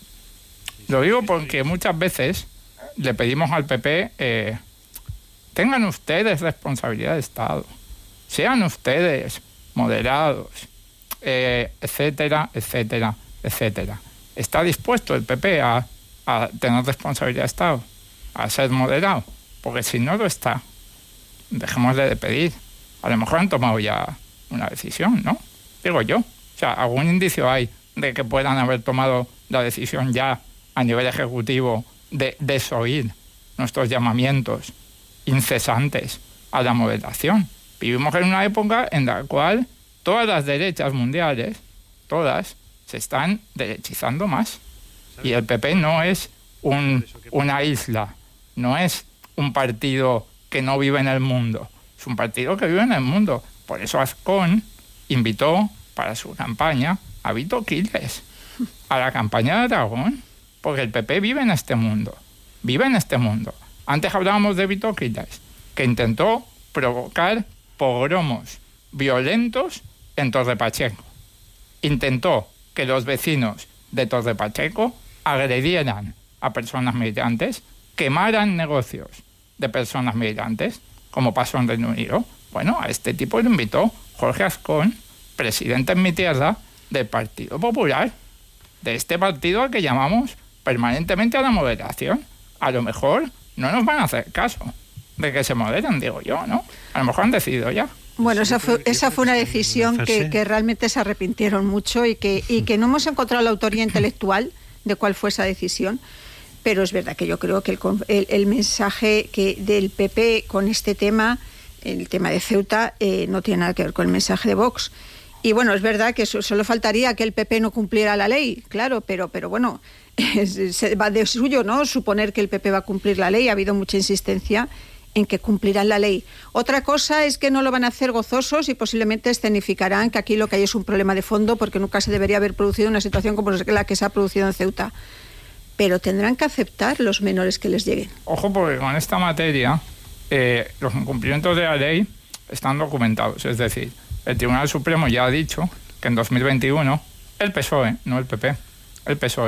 Lo digo porque muchas veces le pedimos al P P... Eh, tengan ustedes responsabilidad de Estado, sean ustedes moderados, eh, etcétera, etcétera, etcétera. ¿Está dispuesto el P P a, a tener responsabilidad de Estado, a ser moderado? Porque si no lo está, dejémosle de pedir. A lo mejor han tomado ya una decisión, ¿no? Digo yo. O sea, algún indicio hay de que puedan haber tomado la decisión ya a nivel ejecutivo de desoír nuestros llamamientos incesantes a la moderación. Vivimos en una época en la cual todas las derechas mundiales, todas, se están derechizando más. Y el P P no es un, una isla, no es un partido que no vive en el mundo, es un partido que vive en el mundo, Por eso Azcón invitó para su campaña a Vito Quiles a la campaña de Aragón, porque el P P vive en este mundo, vive en este mundo. Antes hablábamos de Vito Quiles, que intentó provocar pogromos violentos en Torre Pacheco. Intentó que los vecinos de Torre Pacheco agredieran a personas migrantes, quemaran negocios de personas migrantes, como pasó en Reino Unido. Bueno, a este tipo lo invitó Jorge Azcón, presidente en mi tierra del Partido Popular, de este partido al que llamamos permanentemente a la moderación. A lo mejor no nos van a hacer caso de que se moderen, digo yo, ¿no? A lo mejor han decidido ya. Bueno, esa fue, esa fue una decisión que, que realmente se arrepintieron mucho y que, y que no hemos encontrado la autoría intelectual de cuál fue esa decisión, pero es verdad que yo creo que el, el, el mensaje que del P P con este tema, el tema de Ceuta, eh, no tiene nada que ver con el mensaje de Vox. Y bueno, es verdad que solo faltaría que el P P no cumpliera la ley, claro, pero, pero bueno, se va de suyo, ¿no? Suponer que el P P va a cumplir la ley. Ha habido mucha insistencia en que cumplirán la ley. Otra cosa es que no lo van a hacer gozosos y posiblemente escenificarán que aquí lo que hay es un problema de fondo, porque nunca se debería haber producido una situación como la que se ha producido en Ceuta. Pero tendrán que aceptar los menores que les lleguen. Ojo, porque con esta materia eh, los incumplimientos de la ley están documentados. Es decir, el Tribunal Supremo ya ha dicho que en dos mil veintiuno el P S O E, no el P P, el P S O E